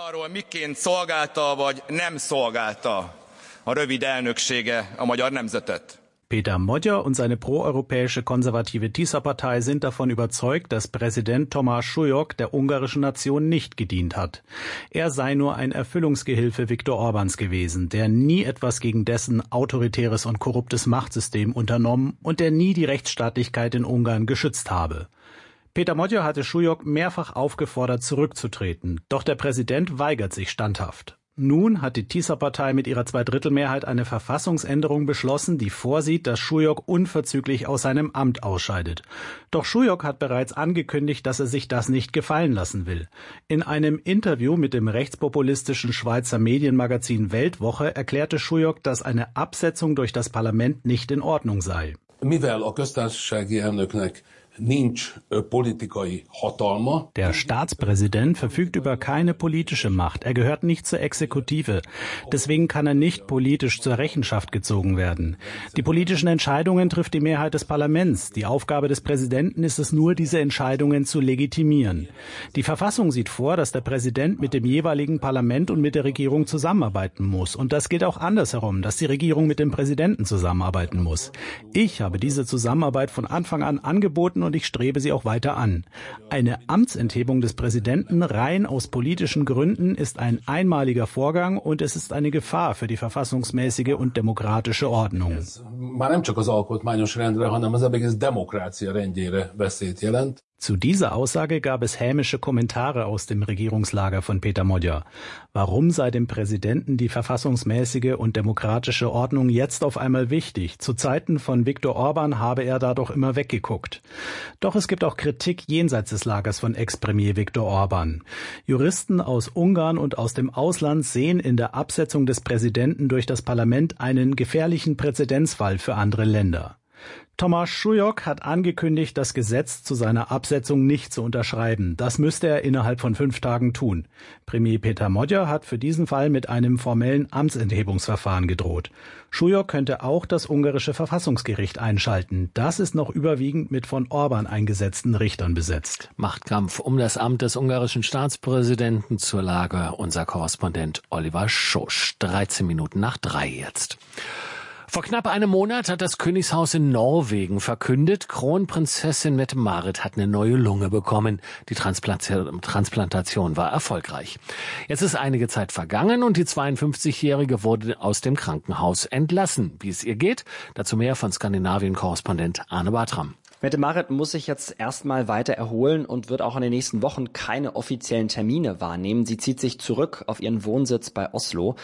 Péter Magyar und seine proeuropäische konservative Tisza-Partei sind davon überzeugt, dass Präsident Tamás Súlyog der ungarischen Nation nicht gedient hat. Er sei nur ein Erfüllungsgehilfe Viktor Orbáns gewesen, der nie etwas gegen dessen autoritäres und korruptes Machtsystem unternommen und der nie die Rechtsstaatlichkeit in Ungarn geschützt habe. Péter Magyar hatte Súlyog mehrfach aufgefordert, zurückzutreten, doch der Präsident weigert sich standhaft. Nun hat die Tisza-Partei mit ihrer Zweidrittelmehrheit eine Verfassungsänderung beschlossen, die vorsieht, dass Súlyog unverzüglich aus seinem Amt ausscheidet. Doch Súlyog hat bereits angekündigt, dass er sich das nicht gefallen lassen will. In einem Interview mit dem rechtspopulistischen Schweizer Medienmagazin Weltwoche erklärte Súlyog, dass eine Absetzung durch das Parlament nicht in Ordnung sei. Mivel a köztársasági elnöknek nincs politikai hatalma. Der Staatspräsident verfügt über keine politische Macht. Er gehört nicht zur Exekutive. Deswegen kann er nicht politisch zur Rechenschaft gezogen werden. Die politischen Entscheidungen trifft die Mehrheit des Parlaments. Die Aufgabe des Präsidenten ist es nur, diese Entscheidungen zu legitimieren. Die Verfassung sieht vor, dass der Präsident mit dem jeweiligen Parlament und mit der Regierung zusammenarbeiten muss. Und das gilt auch andersherum, dass die Regierung mit dem Präsidenten zusammenarbeiten muss. Ich habe diese Zusammenarbeit von Anfang an angeboten und ich strebe sie auch weiter an. Eine Amtsenthebung des Präsidenten rein aus politischen Gründen ist ein einmaliger Vorgang und es ist eine Gefahr für die verfassungsmäßige und demokratische Ordnung. Már nem csak az alkotmányos rendre, hanem az egész demokrácia rendjére veszélyt jelent. Zu dieser Aussage gab es hämische Kommentare aus dem Regierungslager von Péter Magyar. Warum sei dem Präsidenten die verfassungsmäßige und demokratische Ordnung jetzt auf einmal wichtig? Zu Zeiten von Viktor Orbán habe er da doch immer weggeguckt. Doch es gibt auch Kritik jenseits des Lagers von Ex-Premier Viktor Orbán. Juristen aus Ungarn und aus dem Ausland sehen in der Absetzung des Präsidenten durch das Parlament einen gefährlichen Präzedenzfall für andere Länder. Tamás Súlyog hat angekündigt, das Gesetz zu seiner Absetzung nicht zu unterschreiben. Das müsste er innerhalb von fünf Tagen tun. Premier Péter Magyar hat für diesen Fall mit einem formellen Amtsenthebungsverfahren gedroht. Súlyog könnte auch das ungarische Verfassungsgericht einschalten. Das ist noch überwiegend mit von Orbán eingesetzten Richtern besetzt. Machtkampf um das Amt des ungarischen Staatspräsidenten, zur Lage unser Korrespondent Oliver Schosch. dreizehn Minuten nach drei jetzt. Vor knapp einem Monat hat das Königshaus in Norwegen verkündet, Kronprinzessin Mette-Marit hat eine neue Lunge bekommen. Die Transplantation war erfolgreich. Jetzt ist einige Zeit vergangen und die zweiundfünfzigjährige wurde aus dem Krankenhaus entlassen. Wie es ihr geht, dazu mehr von Skandinavien-Korrespondent Arne Bartram. Mette-Marit muss sich jetzt erstmal weiter erholen und wird auch in den nächsten Wochen keine offiziellen Termine wahrnehmen. Sie zieht sich zurück auf ihren Wohnsitz bei Oslo.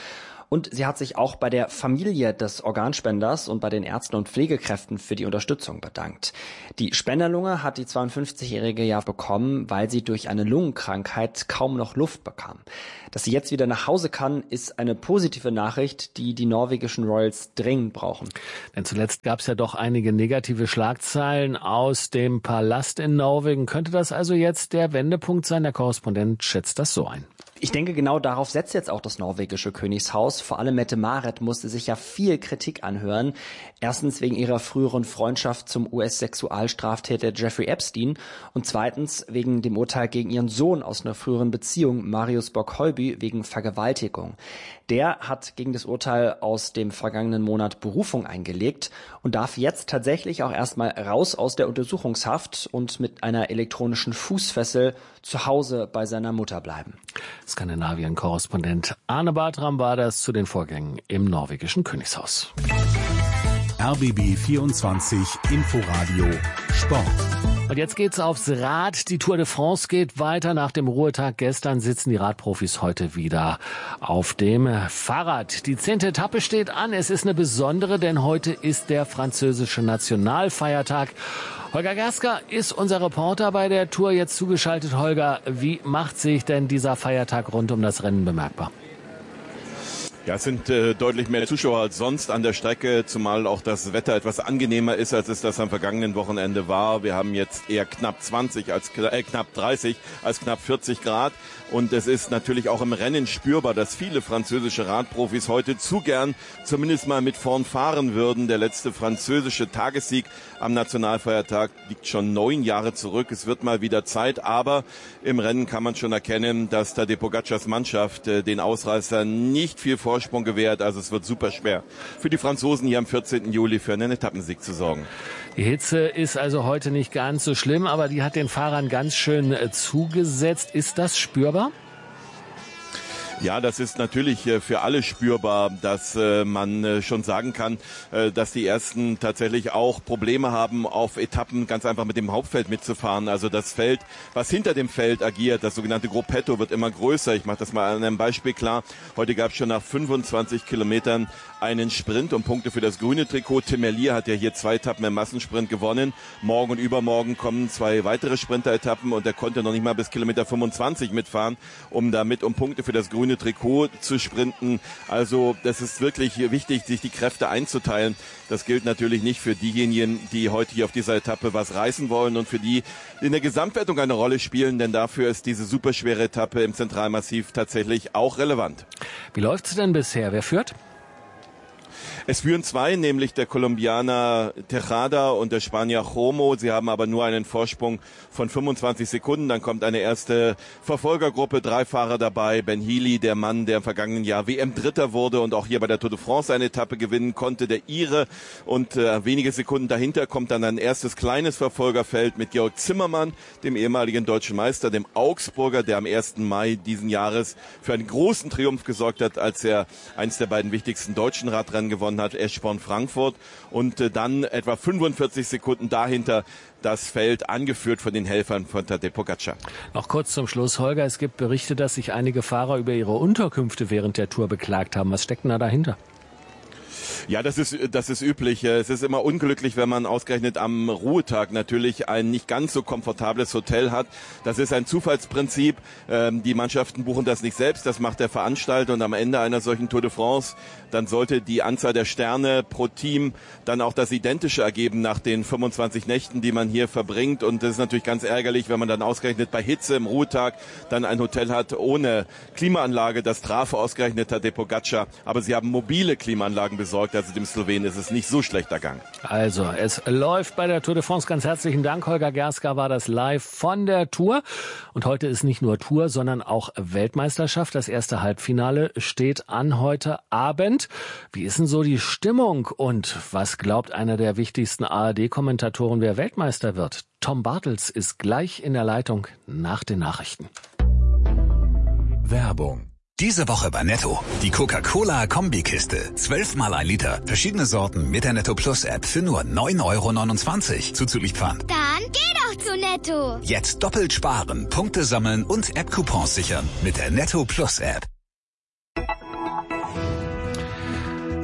Und sie hat sich auch bei der Familie des Organspenders und bei den Ärzten und Pflegekräften für die Unterstützung bedankt. Die Spenderlunge hat die zweiundfünfzigjährige ja bekommen, weil sie durch eine Lungenkrankheit kaum noch Luft bekam. Dass sie jetzt wieder nach Hause kann, ist eine positive Nachricht, die die norwegischen Royals dringend brauchen. Denn zuletzt gab es ja doch einige negative Schlagzeilen aus dem Palast in Norwegen. Könnte das also jetzt der Wendepunkt sein? Der Korrespondent schätzt das so ein. Ich denke, genau darauf setzt jetzt auch das norwegische Königshaus. Vor allem Mette-Marit musste sich ja viel Kritik anhören. Erstens wegen ihrer früheren Freundschaft zum U S-Sexualstraftäter Jeffrey Epstein und zweitens wegen dem Urteil gegen ihren Sohn aus einer früheren Beziehung, Marius Bock-Heuby, wegen Vergewaltigung. Der hat gegen das Urteil aus dem vergangenen Monat Berufung eingelegt und darf jetzt tatsächlich auch erstmal raus aus der Untersuchungshaft und mit einer elektronischen Fußfessel zu Hause bei seiner Mutter bleiben. Skandinavien-Korrespondent Arne Bartram war das zu den Vorgängen im norwegischen Königshaus. R B B vierundzwanzig Inforadio Sport. Und jetzt geht's aufs Rad. Die Tour de France geht weiter. Nach dem Ruhetag gestern sitzen die Radprofis heute wieder auf dem Fahrrad. Die zehnte Etappe steht an. Es ist eine besondere, denn heute ist der französische Nationalfeiertag. Holger Gerska ist unser Reporter bei der Tour jetzt zugeschaltet. Holger, wie macht sich denn dieser Feiertag rund um das Rennen bemerkbar? Ja, es sind äh, deutlich mehr Zuschauer als sonst an der Strecke, zumal auch das Wetter etwas angenehmer ist, als es das am vergangenen Wochenende war. Wir haben jetzt eher knapp zwanzig als äh, knapp dreißig als knapp vierzig Grad. Und es ist natürlich auch im Rennen spürbar, dass viele französische Radprofis heute zu gern zumindest mal mit vorn fahren würden. Der letzte französische Tagessieg am Nationalfeiertag liegt schon neun Jahre zurück. Es wird mal wieder Zeit, aber im Rennen kann man schon erkennen, dass Tadej Pogacars Mannschaft äh, den Ausreißern nicht viel Vorsprung gewährt. Also es wird super schwer für die Franzosen hier am vierzehnten Juli für einen Etappensieg zu sorgen. Die Hitze ist also heute nicht ganz so schlimm, aber die hat den Fahrern ganz schön äh, zugesetzt. Ist das spürbar? Ja, das ist natürlich für alle spürbar, dass man schon sagen kann, dass die Ersten tatsächlich auch Probleme haben, auf Etappen ganz einfach mit dem Hauptfeld mitzufahren. Also das Feld, was hinter dem Feld agiert, das sogenannte Gruppetto, wird immer größer. Ich mache das mal an einem Beispiel klar. Heute gab es schon nach fünfundzwanzig Kilometern einen Sprint um Punkte für das grüne Trikot. Tim Merlier hat ja hier zwei Etappen im Massensprint gewonnen. Morgen und übermorgen kommen zwei weitere Sprinter-Etappen und er konnte noch nicht mal bis Kilometer fünfundzwanzig mitfahren, um damit um Punkte für das grüne Trikot zu sprinten. Also das ist wirklich wichtig, sich die Kräfte einzuteilen. Das gilt natürlich nicht für diejenigen, die heute hier auf dieser Etappe was reißen wollen und für die, die in der Gesamtwertung eine Rolle spielen, denn dafür ist diese superschwere Etappe im Zentralmassiv tatsächlich auch relevant. Wie läuft's denn bisher? Wer führt? Es führen zwei, nämlich der Kolumbianer Tejada und der Spanier Jomo. Sie haben aber nur einen Vorsprung von fünfundzwanzig Sekunden. Dann kommt eine erste Verfolgergruppe, drei Fahrer dabei. Ben Healy, der Mann, der im vergangenen Jahr W M-Dritter wurde und auch hier bei der Tour de France eine Etappe gewinnen konnte, der Ire. Und äh, wenige Sekunden dahinter kommt dann ein erstes kleines Verfolgerfeld mit Georg Zimmermann, dem ehemaligen deutschen Meister, dem Augsburger, der am ersten Mai diesen Jahres für einen großen Triumph gesorgt hat, als er eines der beiden wichtigsten deutschen Radrennen gewonnen hat, Eschborn Frankfurt, und äh, dann etwa fünfundvierzig Sekunden dahinter das Feld, angeführt von den Helfern von Tadej Pogacar. Noch kurz zum Schluss, Holger, es gibt Berichte, dass sich einige Fahrer über ihre Unterkünfte während der Tour beklagt haben. Was steckt denn da dahinter? Ja, das ist das ist üblich. Es ist immer unglücklich, wenn man ausgerechnet am Ruhetag natürlich ein nicht ganz so komfortables Hotel hat. Das ist ein Zufallsprinzip. Die Mannschaften buchen das nicht selbst, das macht der Veranstalter. Und am Ende einer solchen Tour de France, dann sollte die Anzahl der Sterne pro Team dann auch das Identische ergeben nach den fünfundzwanzig Nächten, die man hier verbringt. Und das ist natürlich ganz ärgerlich, wenn man dann ausgerechnet bei Hitze im Ruhetag dann ein Hotel hat ohne Klimaanlage. Das traf ausgerechnet Tadej Pogacar. Aber sie haben mobile Klimaanlagen besorgt. Also dem Slowenen ist es nicht so schlecht ergangen. Also, es läuft bei der Tour de France. Ganz herzlichen Dank. Holger Gerska war das live von der Tour. Und heute ist nicht nur Tour, sondern auch Weltmeisterschaft. Das erste Halbfinale steht an heute Abend. Wie ist denn so die Stimmung? Und was glaubt einer der wichtigsten A R D-Kommentatoren, wer Weltmeister wird? Tom Bartels ist gleich in der Leitung nach den Nachrichten. Werbung. Diese Woche bei Netto. Die Coca-Cola-Kombikiste. Zwölfmal ein Liter. Verschiedene Sorten mit der Netto Plus App für nur neun Euro neunundzwanzig. Zuzüglich Pfand. Dann geh doch zu Netto. Jetzt doppelt sparen, Punkte sammeln und App-Coupons sichern mit der Netto Plus App.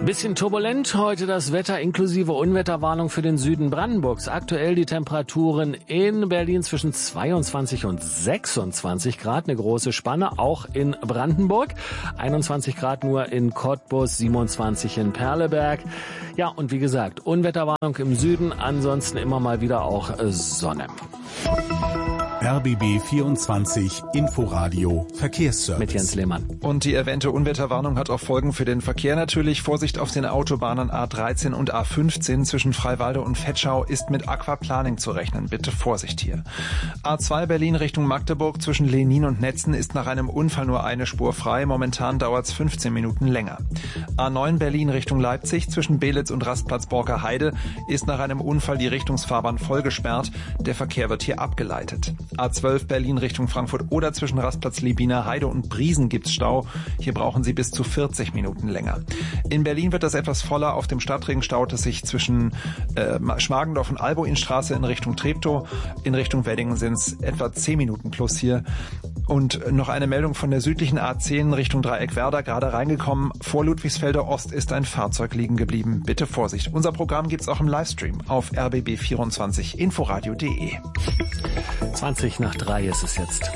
Bisschen turbulent heute das Wetter inklusive Unwetterwarnung für den Süden Brandenburgs. Aktuell die Temperaturen in Berlin zwischen zweiundzwanzig und sechsundzwanzig Grad. Eine große Spanne, auch in Brandenburg. einundzwanzig Grad nur in Cottbus, siebenundzwanzig in Perleberg. Ja, und wie gesagt, Unwetterwarnung im Süden, ansonsten immer mal wieder auch Sonne. R B B vierundzwanzig Inforadio Verkehrsservice. Mit Jens Lehmann. Und die erwähnte Unwetterwarnung hat auch Folgen für den Verkehr natürlich. Vorsicht auf den Autobahnen A dreizehn und A fünfzehn zwischen Freiwalde und Vetschau ist mit Aquaplaning zu rechnen. Bitte Vorsicht hier. A zwei Berlin Richtung Magdeburg zwischen Lenin und Netzen ist nach einem Unfall nur eine Spur frei. Momentan dauert es fünfzehn Minuten länger. A neun Berlin Richtung Leipzig zwischen Belitz und Rastplatz Borker-Heide ist nach einem Unfall die Richtungsfahrbahn voll gesperrt. Der Verkehr wird hier abgeleitet. A zwölf Berlin Richtung Frankfurt oder zwischen Rastplatz Liebiner Heide und Briesen gibt's Stau. Hier brauchen Sie bis zu vierzig Minuten länger. In Berlin wird das etwas voller. Auf dem Stadtring staut es sich zwischen äh, Schmargendorf und Alboinstraße in Richtung Treptow. In Richtung Wedding sind es etwa zehn Minuten plus hier. Und noch eine Meldung von der südlichen A zehn Richtung Dreieckwerder, gerade reingekommen. Vor Ludwigsfelder Ost ist ein Fahrzeug liegen geblieben. Bitte Vorsicht. Unser Programm gibt's auch im Livestream auf r b b vierundzwanzig inforadio punkt de. zwanzig nach drei ist es jetzt.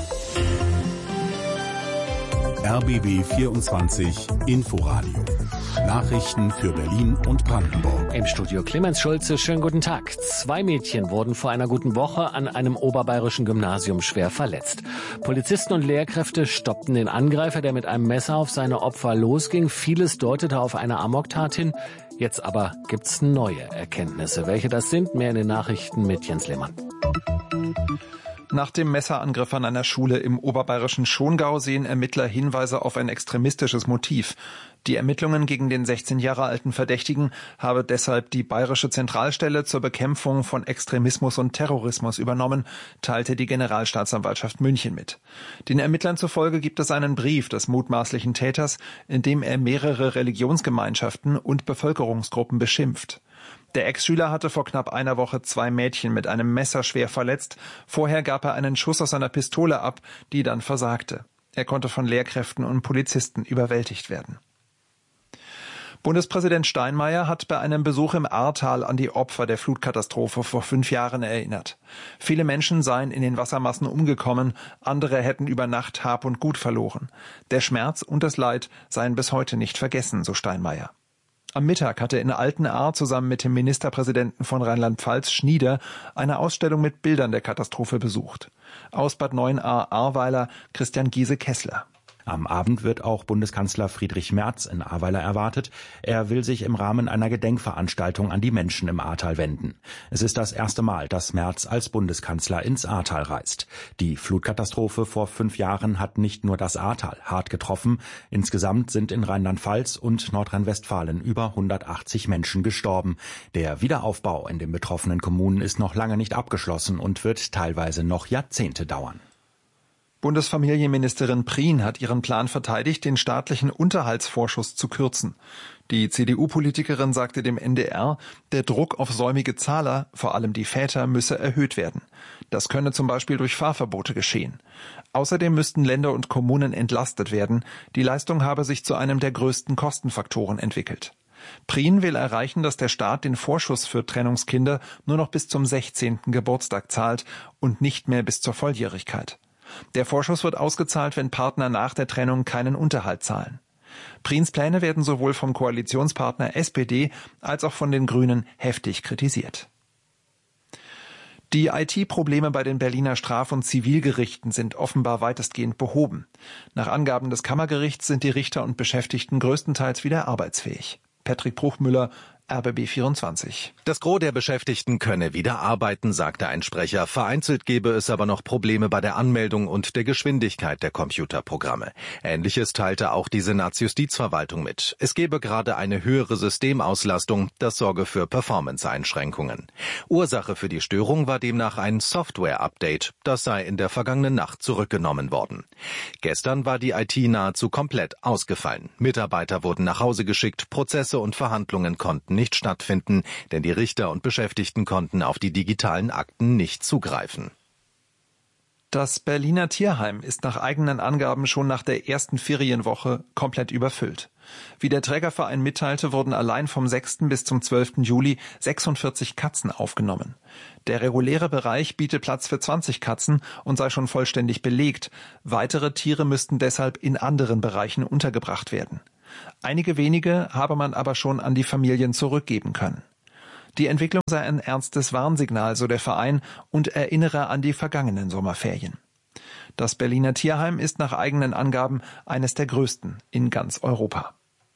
R B B vierundzwanzig Inforadio. Nachrichten für Berlin und Brandenburg. Im Studio Clemens Schulze, schönen guten Tag. Zwei Mädchen wurden vor einer guten Woche an einem oberbayerischen Gymnasium schwer verletzt. Polizisten und Lehrkräfte stoppten den Angreifer, der mit einem Messer auf seine Opfer losging. Vieles deutete auf eine Amoktat hin. Jetzt aber gibt's neue Erkenntnisse. Welche das sind, mehr in den Nachrichten mit Jens Lehmann. Nach dem Messerangriff an einer Schule im oberbayerischen Schongau sehen Ermittler Hinweise auf ein extremistisches Motiv. Die Ermittlungen gegen den sechzehn Jahre alten Verdächtigen habe deshalb die Bayerische Zentralstelle zur Bekämpfung von Extremismus und Terrorismus übernommen, teilte die Generalstaatsanwaltschaft München mit. Den Ermittlern zufolge gibt es einen Brief des mutmaßlichen Täters, in dem er mehrere Religionsgemeinschaften und Bevölkerungsgruppen beschimpft. Der Ex-Schüler hatte vor knapp einer Woche zwei Mädchen mit einem Messer schwer verletzt. Vorher gab er einen Schuss aus seiner Pistole ab, die dann versagte. Er konnte von Lehrkräften und Polizisten überwältigt werden. Bundespräsident Steinmeier hat bei einem Besuch im Ahrtal an die Opfer der Flutkatastrophe vor fünf Jahren erinnert. Viele Menschen seien in den Wassermassen umgekommen, andere hätten über Nacht Hab und Gut verloren. Der Schmerz und das Leid seien bis heute nicht vergessen, so Steinmeier. Am Mittag hatte in Altenahr zusammen mit dem Ministerpräsidenten von Rheinland-Pfalz Schnieder eine Ausstellung mit Bildern der Katastrophe besucht. Aus Bad Neuenahr-Ahrweiler Christian Giese-Kessler. Am Abend wird auch Bundeskanzler Friedrich Merz in Ahrweiler erwartet. Er will sich im Rahmen einer Gedenkveranstaltung an die Menschen im Ahrtal wenden. Es ist das erste Mal, dass Merz als Bundeskanzler ins Ahrtal reist. Die Flutkatastrophe vor fünf Jahren hat nicht nur das Ahrtal hart getroffen. Insgesamt sind in Rheinland-Pfalz und Nordrhein-Westfalen über hundertachtzig Menschen gestorben. Der Wiederaufbau in den betroffenen Kommunen ist noch lange nicht abgeschlossen und wird teilweise noch Jahrzehnte dauern. Bundesfamilienministerin Prien hat ihren Plan verteidigt, den staatlichen Unterhaltsvorschuss zu kürzen. Die C D U-Politikerin sagte dem N D R, der Druck auf säumige Zahler, vor allem die Väter, müsse erhöht werden. Das könne zum Beispiel durch Fahrverbote geschehen. Außerdem müssten Länder und Kommunen entlastet werden. Die Leistung habe sich zu einem der größten Kostenfaktoren entwickelt. Prien will erreichen, dass der Staat den Vorschuss für Trennungskinder nur noch bis zum sechzehnten Geburtstag zahlt und nicht mehr bis zur Volljährigkeit. Der Vorschuss wird ausgezahlt, wenn Partner nach der Trennung keinen Unterhalt zahlen. Priens Pläne werden sowohl vom Koalitionspartner S P D als auch von den Grünen heftig kritisiert. Die I T-Probleme bei den Berliner Straf- und Zivilgerichten sind offenbar weitestgehend behoben. Nach Angaben des Kammergerichts sind die Richter und Beschäftigten größtenteils wieder arbeitsfähig. Patrick Bruchmüller, R B B vierundzwanzig. Das Gros der Beschäftigten könne wieder arbeiten, sagte ein Sprecher. Vereinzelt gebe es aber noch Probleme bei der Anmeldung und der Geschwindigkeit der Computerprogramme. Ähnliches teilte auch die Senatsjustizverwaltung mit. Es gebe gerade eine höhere Systemauslastung, das sorge für Performance-Einschränkungen. Ursache für die Störung war demnach ein Software-Update. Das sei in der vergangenen Nacht zurückgenommen worden. Gestern war die I T nahezu komplett ausgefallen. Mitarbeiter wurden nach Hause geschickt, Prozesse und Verhandlungen konnten nicht stattfinden, denn die Richter und Beschäftigten konnten auf die digitalen Akten nicht zugreifen. Das Berliner Tierheim ist nach eigenen Angaben schon nach der ersten Ferienwoche komplett überfüllt. Wie der Trägerverein mitteilte, wurden allein vom sechsten bis zum zwölften Juli sechsundvierzig Katzen aufgenommen. Der reguläre Bereich bietet Platz für zwanzig Katzen und sei schon vollständig belegt. Weitere Tiere müssten deshalb in anderen Bereichen untergebracht werden. Einige wenige habe man aber schon an die Familien zurückgeben können. Die Entwicklung sei ein ernstes Warnsignal, so der Verein, und erinnere an die vergangenen Sommerferien. Das Berliner Tierheim ist nach eigenen Angaben eines der größten in ganz Europa.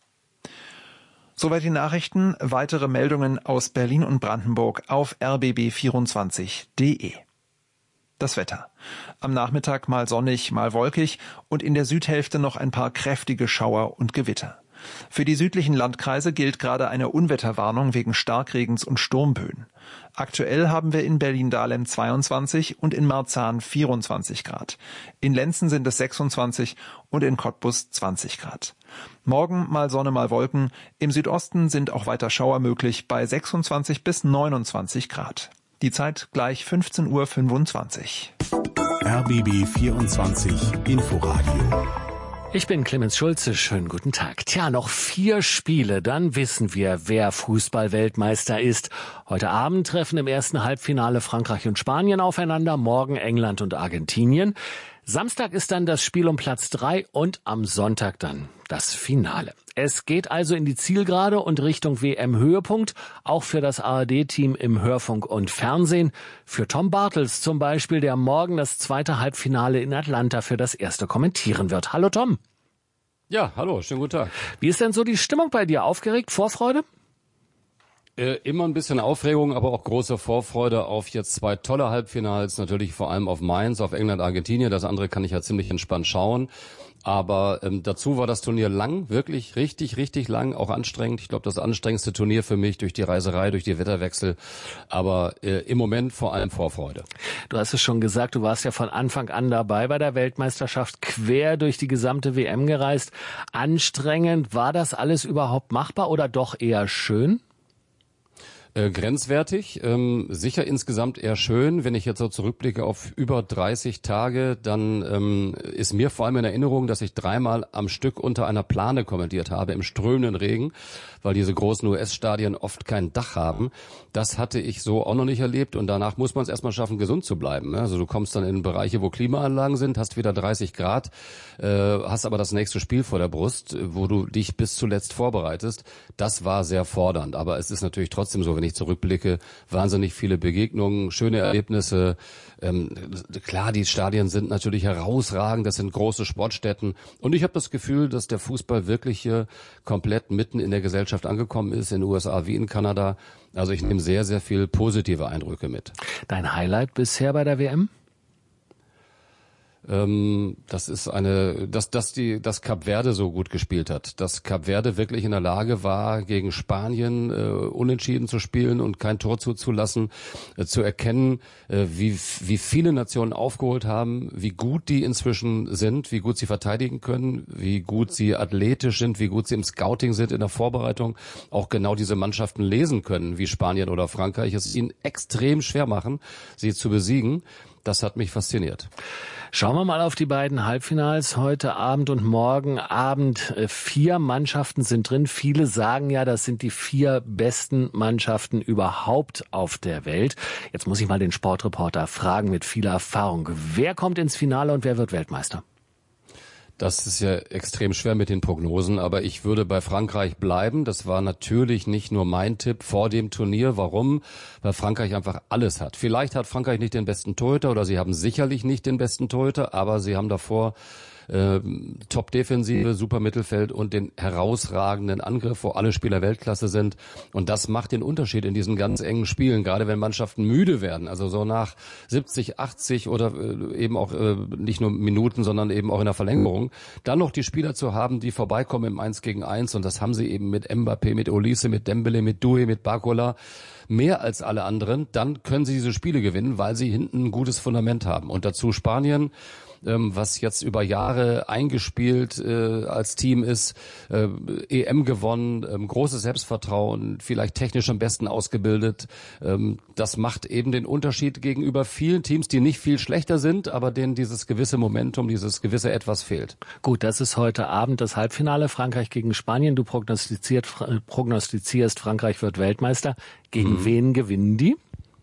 Soweit die Nachrichten. Weitere Meldungen aus Berlin und Brandenburg auf r b b vierundzwanzig punkt d e. Das Wetter. Am Nachmittag mal sonnig, mal wolkig und in der Südhälfte noch ein paar kräftige Schauer und Gewitter. Für die südlichen Landkreise gilt gerade eine Unwetterwarnung wegen Starkregens und Sturmböen. Aktuell haben wir in Berlin-Dahlem zweiundzwanzig und in Marzahn vierundzwanzig Grad. In Lenzen sind es sechsundzwanzig und in Cottbus zwanzig Grad. Morgen mal Sonne, mal Wolken. Im Südosten sind auch weiter Schauer möglich bei sechsundzwanzig bis neunundzwanzig Grad. Die Zeit gleich fünfzehn Uhr fünfundzwanzig. R B B vierundzwanzig Inforadio. Ich bin Clemens Schulze, schönen guten Tag. Tja, noch vier Spiele, dann wissen wir, wer Fußball-Weltmeister ist. Heute Abend treffen im ersten Halbfinale Frankreich und Spanien aufeinander, morgen England und Argentinien. Samstag ist dann das Spiel um Platz drei und am Sonntag dann das Finale. Es geht also in die Zielgerade und Richtung W M-Höhepunkt, auch für das A R D-Team im Hörfunk und Fernsehen. Für Tom Bartels zum Beispiel, der morgen das zweite Halbfinale in Atlanta für das erste kommentieren wird. Hallo Tom. Ja, hallo, schönen guten Tag. Wie ist denn so die Stimmung bei dir? Aufgeregt? Vorfreude? Äh, immer ein bisschen Aufregung, aber auch große Vorfreude auf jetzt zwei tolle Halbfinals, natürlich vor allem auf Mainz, auf England, Argentinien. Das andere kann ich ja ziemlich entspannt schauen. Aber ähm, dazu war das Turnier lang, wirklich richtig, richtig lang, auch anstrengend. Ich glaube, das anstrengendste Turnier für mich durch die Reiserei, durch die Wetterwechsel. Aber äh, im Moment vor allem Vorfreude. Du hast es schon gesagt, du warst ja von Anfang an dabei bei der Weltmeisterschaft, quer durch die gesamte W M gereist. Anstrengend, war das alles überhaupt machbar oder doch eher schön? Äh, grenzwertig, ähm, sicher insgesamt eher schön. Wenn ich jetzt so zurückblicke auf über dreißig Tage, dann ähm, ist mir vor allem in Erinnerung, dass ich dreimal am Stück unter einer Plane kommentiert habe, im strömenden Regen, weil diese großen U S-Stadien oft kein Dach haben. Das hatte ich so auch noch nicht erlebt und danach muss man es erstmal schaffen, gesund zu bleiben. Also du kommst dann in Bereiche, wo Klimaanlagen sind, hast wieder dreißig Grad, äh, hast aber das nächste Spiel vor der Brust, wo du dich bis zuletzt vorbereitest. Das war sehr fordernd, aber es ist natürlich trotzdem so, wenn ich zurückblicke, wahnsinnig viele Begegnungen, schöne Erlebnisse. Ähm, klar, die Stadien sind natürlich herausragend, das sind große Sportstätten und ich habe das Gefühl, dass der Fußball wirklich hier komplett mitten in der Gesellschaft angekommen ist, in den U S A wie in Kanada. Also ich nehme sehr, sehr viel positive Eindrücke mit. Dein Highlight bisher bei der W M? Ähm, das ist eine, dass, dass die, dass Kap Verde so gut gespielt hat, dass Kap Verde wirklich in der Lage war, gegen Spanien äh, unentschieden zu spielen und kein Tor zuzulassen, äh, zu erkennen, äh, wie, wie viele Nationen aufgeholt haben, wie gut die inzwischen sind, wie gut sie verteidigen können, wie gut sie athletisch sind, wie gut sie im Scouting sind, in der Vorbereitung, auch genau diese Mannschaften lesen können, wie Spanien oder Frankreich, es ihnen extrem schwer machen, sie zu besiegen. Das hat mich fasziniert. Schauen wir mal auf die beiden Halbfinals heute Abend und morgen Abend. Vier Mannschaften sind drin. Viele sagen ja, das sind die vier besten Mannschaften überhaupt auf der Welt. Jetzt muss ich mal den Sportreporter fragen mit viel Erfahrung. Wer kommt ins Finale und wer wird Weltmeister? Das ist ja extrem schwer mit den Prognosen, aber ich würde bei Frankreich bleiben. Das war natürlich nicht nur mein Tipp vor dem Turnier. Warum? Weil Frankreich einfach alles hat. Vielleicht hat Frankreich nicht den besten Torhüter oder sie haben sicherlich nicht den besten Torhüter, aber sie haben davor äh, Top-Defensive, super Mittelfeld und den herausragenden Angriff, wo alle Spieler Weltklasse sind. Und das macht den Unterschied in diesen ganz engen Spielen, gerade wenn Mannschaften müde werden. Also so nach siebzig, achtzig oder äh, eben auch äh, nicht nur Minuten, sondern eben auch in der Verlängerung, dann noch die Spieler zu haben, die vorbeikommen im eins gegen eins. Und das haben sie eben mit Mbappé, mit Olise, mit Dembele, mit Doué, mit Barcola. Mehr als alle anderen, dann können sie diese Spiele gewinnen, weil sie hinten ein gutes Fundament haben. Und dazu Spanien, ähm, was jetzt über Jahre eingespielt äh, als Team ist, äh, E M gewonnen, ähm, großes Selbstvertrauen, vielleicht technisch am besten ausgebildet. Ähm, das macht eben den Unterschied gegenüber vielen Teams, die nicht viel schlechter sind, aber denen dieses gewisse Momentum, dieses gewisse Etwas fehlt. Gut, das ist heute Abend das Halbfinale, Frankreich gegen Spanien. Du prognostiziert, prognostizierst, Frankreich wird Weltmeister. Gegen mhm. wen gewinnen die?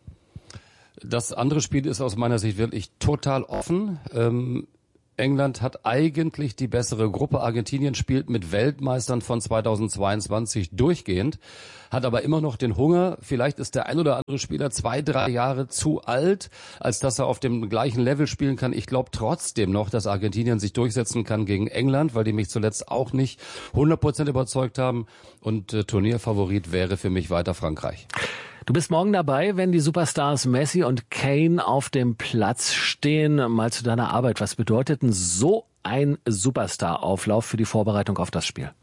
Das andere Spiel ist aus meiner Sicht wirklich total offen. Ähm, England hat eigentlich die bessere Gruppe. Argentinien spielt mit Weltmeistern von zweitausendzweiundzwanzig durchgehend, hat aber immer noch den Hunger. Vielleicht ist der ein oder andere Spieler zwei, drei Jahre zu alt, als dass er auf dem gleichen Level spielen kann. Ich glaube trotzdem noch, dass Argentinien sich durchsetzen kann gegen England, weil die mich zuletzt auch nicht hundert Prozent überzeugt haben. Und äh, Turnierfavorit wäre für mich weiter Frankreich. Du bist morgen dabei, wenn die Superstars Messi und Kane auf dem Platz stehen. Mal zu deiner Arbeit. Was bedeutet denn so ein Superstar-Auflauf für die Vorbereitung auf das Spiel?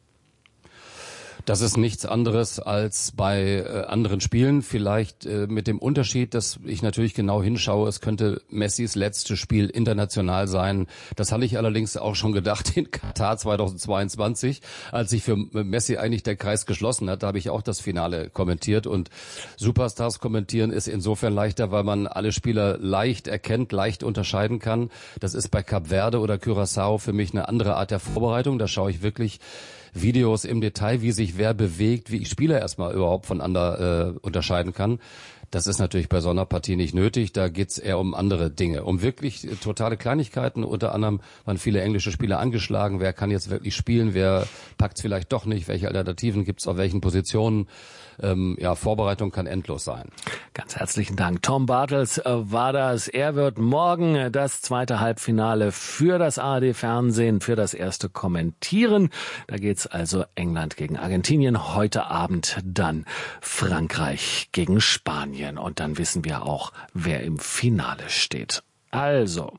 Das ist nichts anderes als bei äh, anderen Spielen, vielleicht äh, mit dem Unterschied, dass ich natürlich genau hinschaue, es könnte Messis letztes Spiel international sein. Das hatte ich allerdings auch schon gedacht in Katar zweitausendzweiundzwanzig, als sich für Messi eigentlich der Kreis geschlossen hat. Da habe ich auch das Finale kommentiert, und Superstars kommentieren ist insofern leichter, weil man alle Spieler leicht erkennt, leicht unterscheiden kann. Das ist bei Kap Verde oder Curaçao für mich eine andere Art der Vorbereitung. Da schaue ich wirklich Videos im Detail, wie sich wer bewegt, wie ich Spieler erstmal überhaupt voneinander äh, unterscheiden kann. Das ist natürlich bei so einer Partie nicht nötig. Da geht's eher um andere Dinge, um wirklich äh, totale Kleinigkeiten. Unter anderem waren viele englische Spieler angeschlagen. Wer kann jetzt wirklich spielen? Wer packt's vielleicht doch nicht? Welche Alternativen gibt's auf welchen Positionen? Ähm, ja, Vorbereitung kann endlos sein. Ganz herzlichen Dank. Tom Bartels äh, war das. Er wird morgen das zweite Halbfinale für das A R D-Fernsehen, für das erste kommentieren. Da geht's also England gegen Argentinien. Heute Abend dann Frankreich gegen Spanien. Und dann wissen wir auch, wer im Finale steht. Also,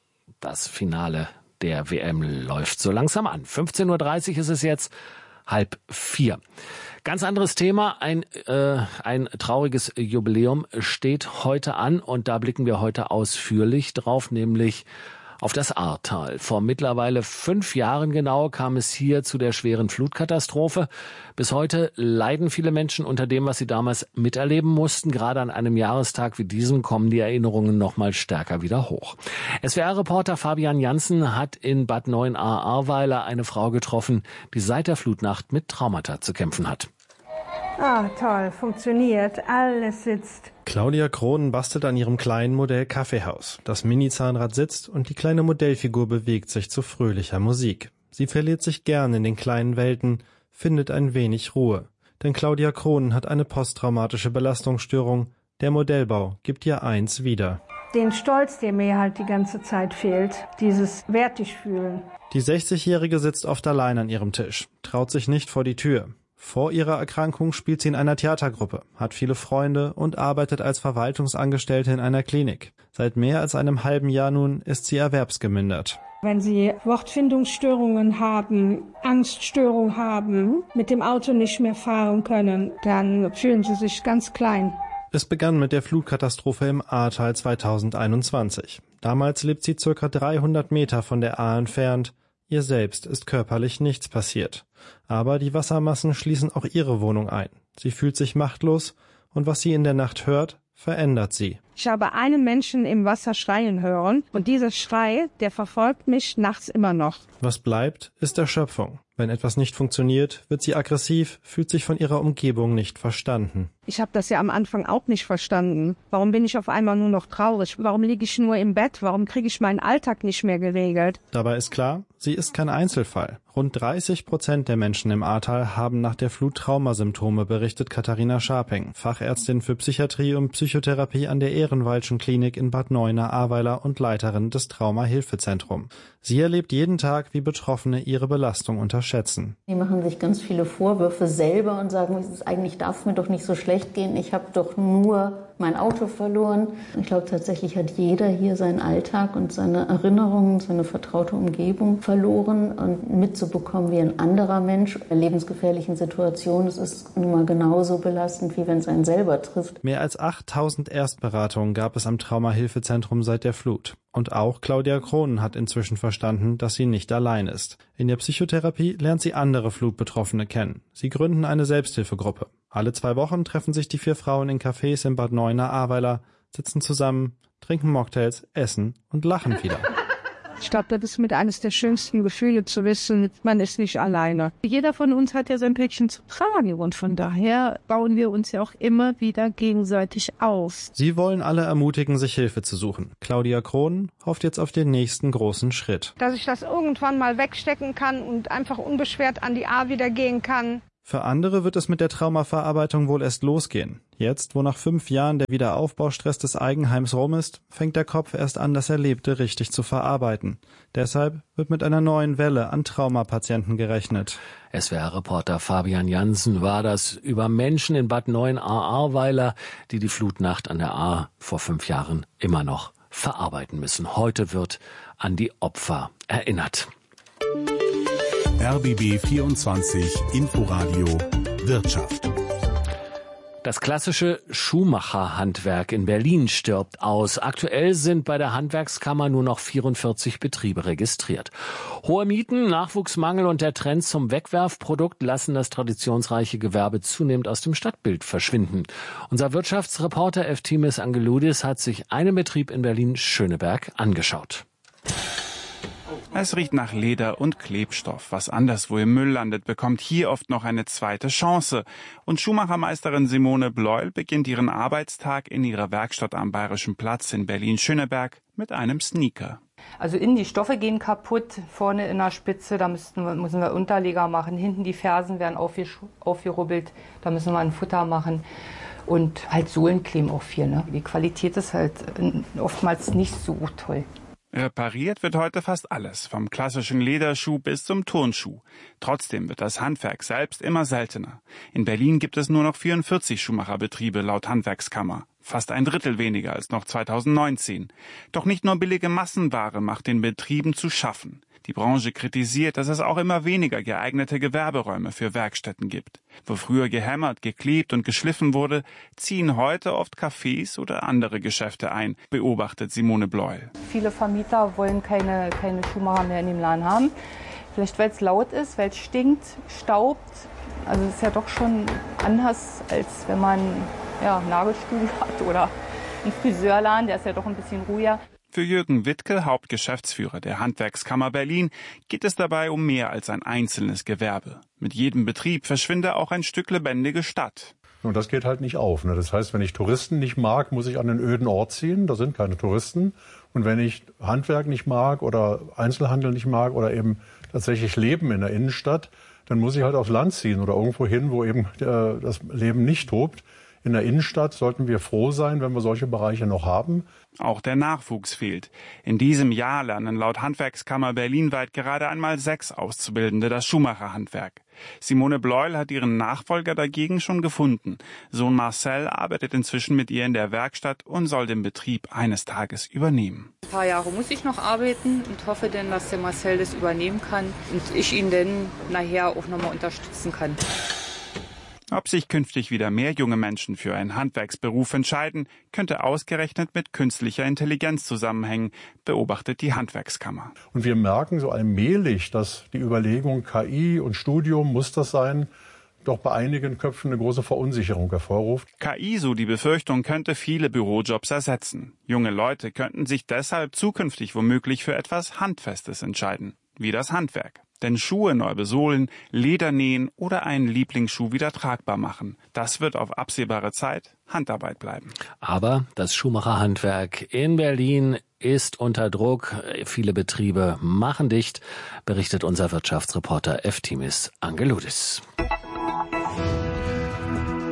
das Finale der W M läuft so langsam an. fünfzehn Uhr dreißig ist es jetzt, halb vier. Ganz anderes Thema, ein, äh, ein trauriges Jubiläum steht heute an, und da blicken wir heute ausführlich drauf, nämlich auf das Ahrtal. Vor mittlerweile fünf Jahren genau kam es hier zu der schweren Flutkatastrophe. Bis heute leiden viele Menschen unter dem, was sie damals miterleben mussten. Gerade an einem Jahrestag wie diesem kommen die Erinnerungen noch mal stärker wieder hoch. S W R-Reporter Fabian Janssen hat in Bad Neuenahr-Ahrweiler eine Frau getroffen, die seit der Flutnacht mit Traumata zu kämpfen hat. Ah, toll, funktioniert, alles sitzt. Claudia Krohn bastelt an ihrem kleinen Modell Kaffeehaus. Das Mini-Zahnrad sitzt und die kleine Modellfigur bewegt sich zu fröhlicher Musik. Sie verliert sich gern in den kleinen Welten, findet ein wenig Ruhe. Denn Claudia Krohn hat eine posttraumatische Belastungsstörung. Der Modellbau gibt ihr eins wieder. Den Stolz, der mir halt die ganze Zeit fehlt, dieses wertig fühlen. Die sechzigjährige sitzt oft allein an ihrem Tisch, traut sich nicht vor die Tür. Vor ihrer Erkrankung spielt sie in einer Theatergruppe, hat viele Freunde und arbeitet als Verwaltungsangestellte in einer Klinik. Seit mehr als einem halben Jahr nun ist sie erwerbsgemindert. Wenn Sie Wortfindungsstörungen haben, Angststörungen haben, mit dem Auto nicht mehr fahren können, dann fühlen Sie sich ganz klein. Es begann mit der Flutkatastrophe im Ahrtal zweitausendeinundzwanzig. Damals lebt sie circa dreihundert Meter von der Ahr entfernt. Ihr selbst ist körperlich nichts passiert. Aber die Wassermassen schließen auch ihre Wohnung ein. Sie fühlt sich machtlos, und was sie in der Nacht hört, verändert sie. Ich habe einen Menschen im Wasser schreien hören, und dieser Schrei, der verfolgt mich nachts immer noch. Was bleibt, ist Erschöpfung. Wenn etwas nicht funktioniert, wird sie aggressiv, fühlt sich von ihrer Umgebung nicht verstanden. Ich habe das ja am Anfang auch nicht verstanden. Warum bin ich auf einmal nur noch traurig? Warum liege ich nur im Bett? Warum kriege ich meinen Alltag nicht mehr geregelt? Dabei ist klar, sie ist kein Einzelfall. Rund dreißig Prozent der Menschen im Ahrtal haben nach der Flut Traumasymptome, berichtet Katharina Scharping, Fachärztin für Psychiatrie und Psychotherapie an der Ehrenwaldschen Klinik in Bad Neuenahr-Ahrweiler und Leiterin des Trauma-Hilfezentrums. Sie erlebt jeden Tag, wie Betroffene ihre Belastung unterschätzen. Die machen sich ganz viele Vorwürfe selber und sagen, eigentlich darf es mir doch nicht so schlecht schlecht gehen. Ich habe doch nur mein Auto verloren. Ich glaube, tatsächlich hat jeder hier seinen Alltag und seine Erinnerungen, seine vertraute Umgebung verloren. Und mitzubekommen, wie ein anderer Mensch in einer lebensgefährlichen Situation ist, ist nun mal genauso belastend, wie wenn es einen selber trifft. Mehr als achttausend Erstberatungen gab es am Traumahilfezentrum seit der Flut. Und auch Claudia Krohnen hat inzwischen verstanden, dass sie nicht allein ist. In der Psychotherapie lernt sie andere Flutbetroffene kennen. Sie gründen eine Selbsthilfegruppe. Alle zwei Wochen treffen sich die vier Frauen in Cafés in Bad Neuenahr-Ahrweiler, sitzen zusammen, trinken Mocktails, essen und lachen wieder. Ich glaube, das ist mit eines der schönsten Gefühle zu wissen, man ist nicht alleine. Jeder von uns hat ja sein Päckchen zu tragen und von daher bauen wir uns ja auch immer wieder gegenseitig auf. Sie wollen alle ermutigen, sich Hilfe zu suchen. Claudia Krohnen hofft jetzt auf den nächsten großen Schritt. Dass ich das irgendwann mal wegstecken kann und einfach unbeschwert an die A wieder gehen kann. Für andere wird es mit der Traumaverarbeitung wohl erst losgehen. Jetzt, wo nach fünf Jahren der Wiederaufbaustress des Eigenheims rum ist, fängt der Kopf erst an, das Erlebte richtig zu verarbeiten. Deshalb wird mit einer neuen Welle an Traumapatienten gerechnet. S W R-Reporter Fabian Jansen war das über Menschen in Bad Neuenahr-Ahrweiler, die die Flutnacht an der Ahr vor fünf Jahren immer noch verarbeiten müssen. Heute wird an die Opfer erinnert. R B B vierundzwanzig Inforadio Wirtschaft. Das klassische Schuhmacherhandwerk in Berlin stirbt aus. Aktuell sind bei der Handwerkskammer nur noch vierundvierzig Betriebe registriert. Hohe Mieten, Nachwuchsmangel und der Trend zum Wegwerfprodukt lassen das traditionsreiche Gewerbe zunehmend aus dem Stadtbild verschwinden. Unser Wirtschaftsreporter Eftimis Angeloudis hat sich einen Betrieb in Berlin-Schöneberg angeschaut. Es riecht nach Leder und Klebstoff. Was anderswo im Müll landet, bekommt hier oft noch eine zweite Chance. Und Schuhmachermeisterin Simone Bleuel beginnt ihren Arbeitstag in ihrer Werkstatt am Bayerischen Platz in Berlin-Schöneberg mit einem Sneaker. Also innen die Stoffe gehen kaputt, vorne in der Spitze, da müssten wir, müssen wir Unterleger machen. Hinten die Fersen werden aufgerubbelt, da müssen wir ein Futter machen. Und halt Sohlen kleben auch viel. Ne? Die Qualität ist halt oftmals nicht so toll. Repariert wird heute fast alles, vom klassischen Lederschuh bis zum Turnschuh. Trotzdem wird das Handwerk selbst immer seltener. In Berlin gibt es nur noch vierundvierzig Schuhmacherbetriebe laut Handwerkskammer. Fast ein Drittel weniger als noch zweitausendneunzehn. Doch nicht nur billige Massenware macht den Betrieben zu schaffen. Die Branche kritisiert, dass es auch immer weniger geeignete Gewerberäume für Werkstätten gibt. Wo früher gehämmert, geklebt und geschliffen wurde, ziehen heute oft Cafés oder andere Geschäfte ein, beobachtet Simone Bleuel. Viele Vermieter wollen keine, keine Schuhmacher mehr in dem Laden haben. Vielleicht weil es laut ist, weil es stinkt, staubt. Also es ist ja doch schon anders, als wenn man ja, ein Nagelstudio hat oder einen Friseurladen, der ist ja doch ein bisschen ruhiger. Für Jürgen Wittke, Hauptgeschäftsführer der Handwerkskammer Berlin, geht es dabei um mehr als ein einzelnes Gewerbe. Mit jedem Betrieb verschwinde auch ein Stück lebendige Stadt. Und das geht halt nicht auf. Ne? Das heißt, wenn ich Touristen nicht mag, muss ich an einen öden Ort ziehen. Da sind keine Touristen. Und wenn ich Handwerk nicht mag oder Einzelhandel nicht mag oder eben tatsächlich Leben in der Innenstadt, dann muss ich halt aufs Land ziehen oder irgendwo hin, wo eben äh, das Leben nicht tobt. In der Innenstadt sollten wir froh sein, wenn wir solche Bereiche noch haben. Auch der Nachwuchs fehlt. In diesem Jahr lernen laut Handwerkskammer berlinweit gerade einmal sechs Auszubildende das Schuhmacherhandwerk. Simone Bleuel hat ihren Nachfolger dagegen schon gefunden. Sohn Marcel arbeitet inzwischen mit ihr in der Werkstatt und soll den Betrieb eines Tages übernehmen. Ein paar Jahre muss ich noch arbeiten und hoffe dann, dass der Marcel das übernehmen kann und ich ihn dann nachher auch nochmal unterstützen kann. Ob sich künftig wieder mehr junge Menschen für einen Handwerksberuf entscheiden, könnte ausgerechnet mit künstlicher Intelligenz zusammenhängen, beobachtet die Handwerkskammer. Und wir merken so allmählich, dass die Überlegung K I und Studium, muss das sein, doch bei einigen Köpfen eine große Verunsicherung hervorruft. K I, so die Befürchtung, könnte viele Bürojobs ersetzen. Junge Leute könnten sich deshalb zukünftig womöglich für etwas Handfestes entscheiden, wie das Handwerk. Denn Schuhe neu besohlen, Leder nähen oder einen Lieblingsschuh wieder tragbar machen. Das wird auf absehbare Zeit Handarbeit bleiben. Aber das Schuhmacherhandwerk in Berlin ist unter Druck. Viele Betriebe machen dicht, berichtet unser Wirtschaftsreporter Eftimis Angeloudis.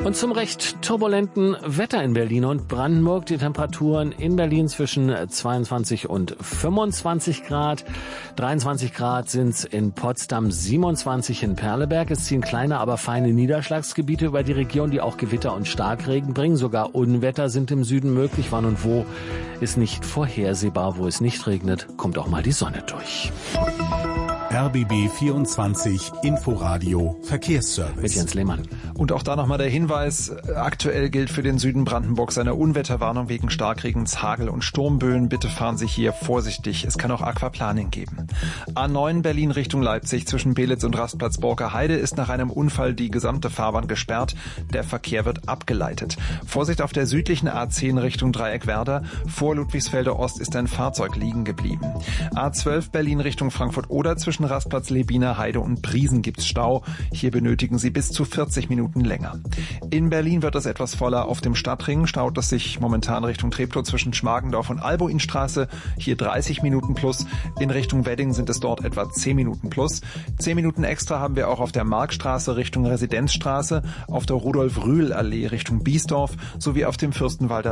Und zum recht turbulenten Wetter in Berlin und Brandenburg. Die Temperaturen in Berlin zwischen zweiundzwanzig und fünfundzwanzig Grad. dreiundzwanzig Grad sind's in Potsdam, siebenundzwanzig in Perleberg. Es ziehen kleine, aber feine Niederschlagsgebiete über die Region, die auch Gewitter und Starkregen bringen. Sogar Unwetter sind im Süden möglich. Wann und wo ist nicht vorhersehbar. Wo es nicht regnet, kommt auch mal die Sonne durch. R B B vierundzwanzig Inforadio Verkehrsservice. Mit Jens Lehmann. Und auch da nochmal der Hinweis, aktuell gilt für den Süden Brandenburgs eine Unwetterwarnung wegen Starkregens, Hagel und Sturmböen. Bitte fahren Sie hier vorsichtig. Es kann auch Aquaplaning geben. A neun Berlin Richtung Leipzig zwischen Belitz und Rastplatz Borke-Heide ist nach einem Unfall die gesamte Fahrbahn gesperrt. Der Verkehr wird abgeleitet. Vorsicht auf der südlichen A zehn Richtung Dreieckwerder. Vor Ludwigsfelder Ost ist ein Fahrzeug liegen geblieben. A zwölf Berlin Richtung Frankfurt-Oder zwischen Rastplatz Lebiner Heide und Briesen gibt's Stau. Hier benötigen Sie bis zu vierzig Minuten länger. In Berlin wird es etwas voller. Auf dem Stadtring staut es sich momentan Richtung Treptow zwischen Schmargendorf und Alboinstraße. Hier dreißig Minuten plus. In Richtung Wedding sind es dort etwa zehn Minuten plus. zehn Minuten extra haben wir auch auf der Markstraße Richtung Residenzstraße, auf der Rudolf-Rühl-Allee Richtung Biesdorf sowie auf dem Fürstenwalder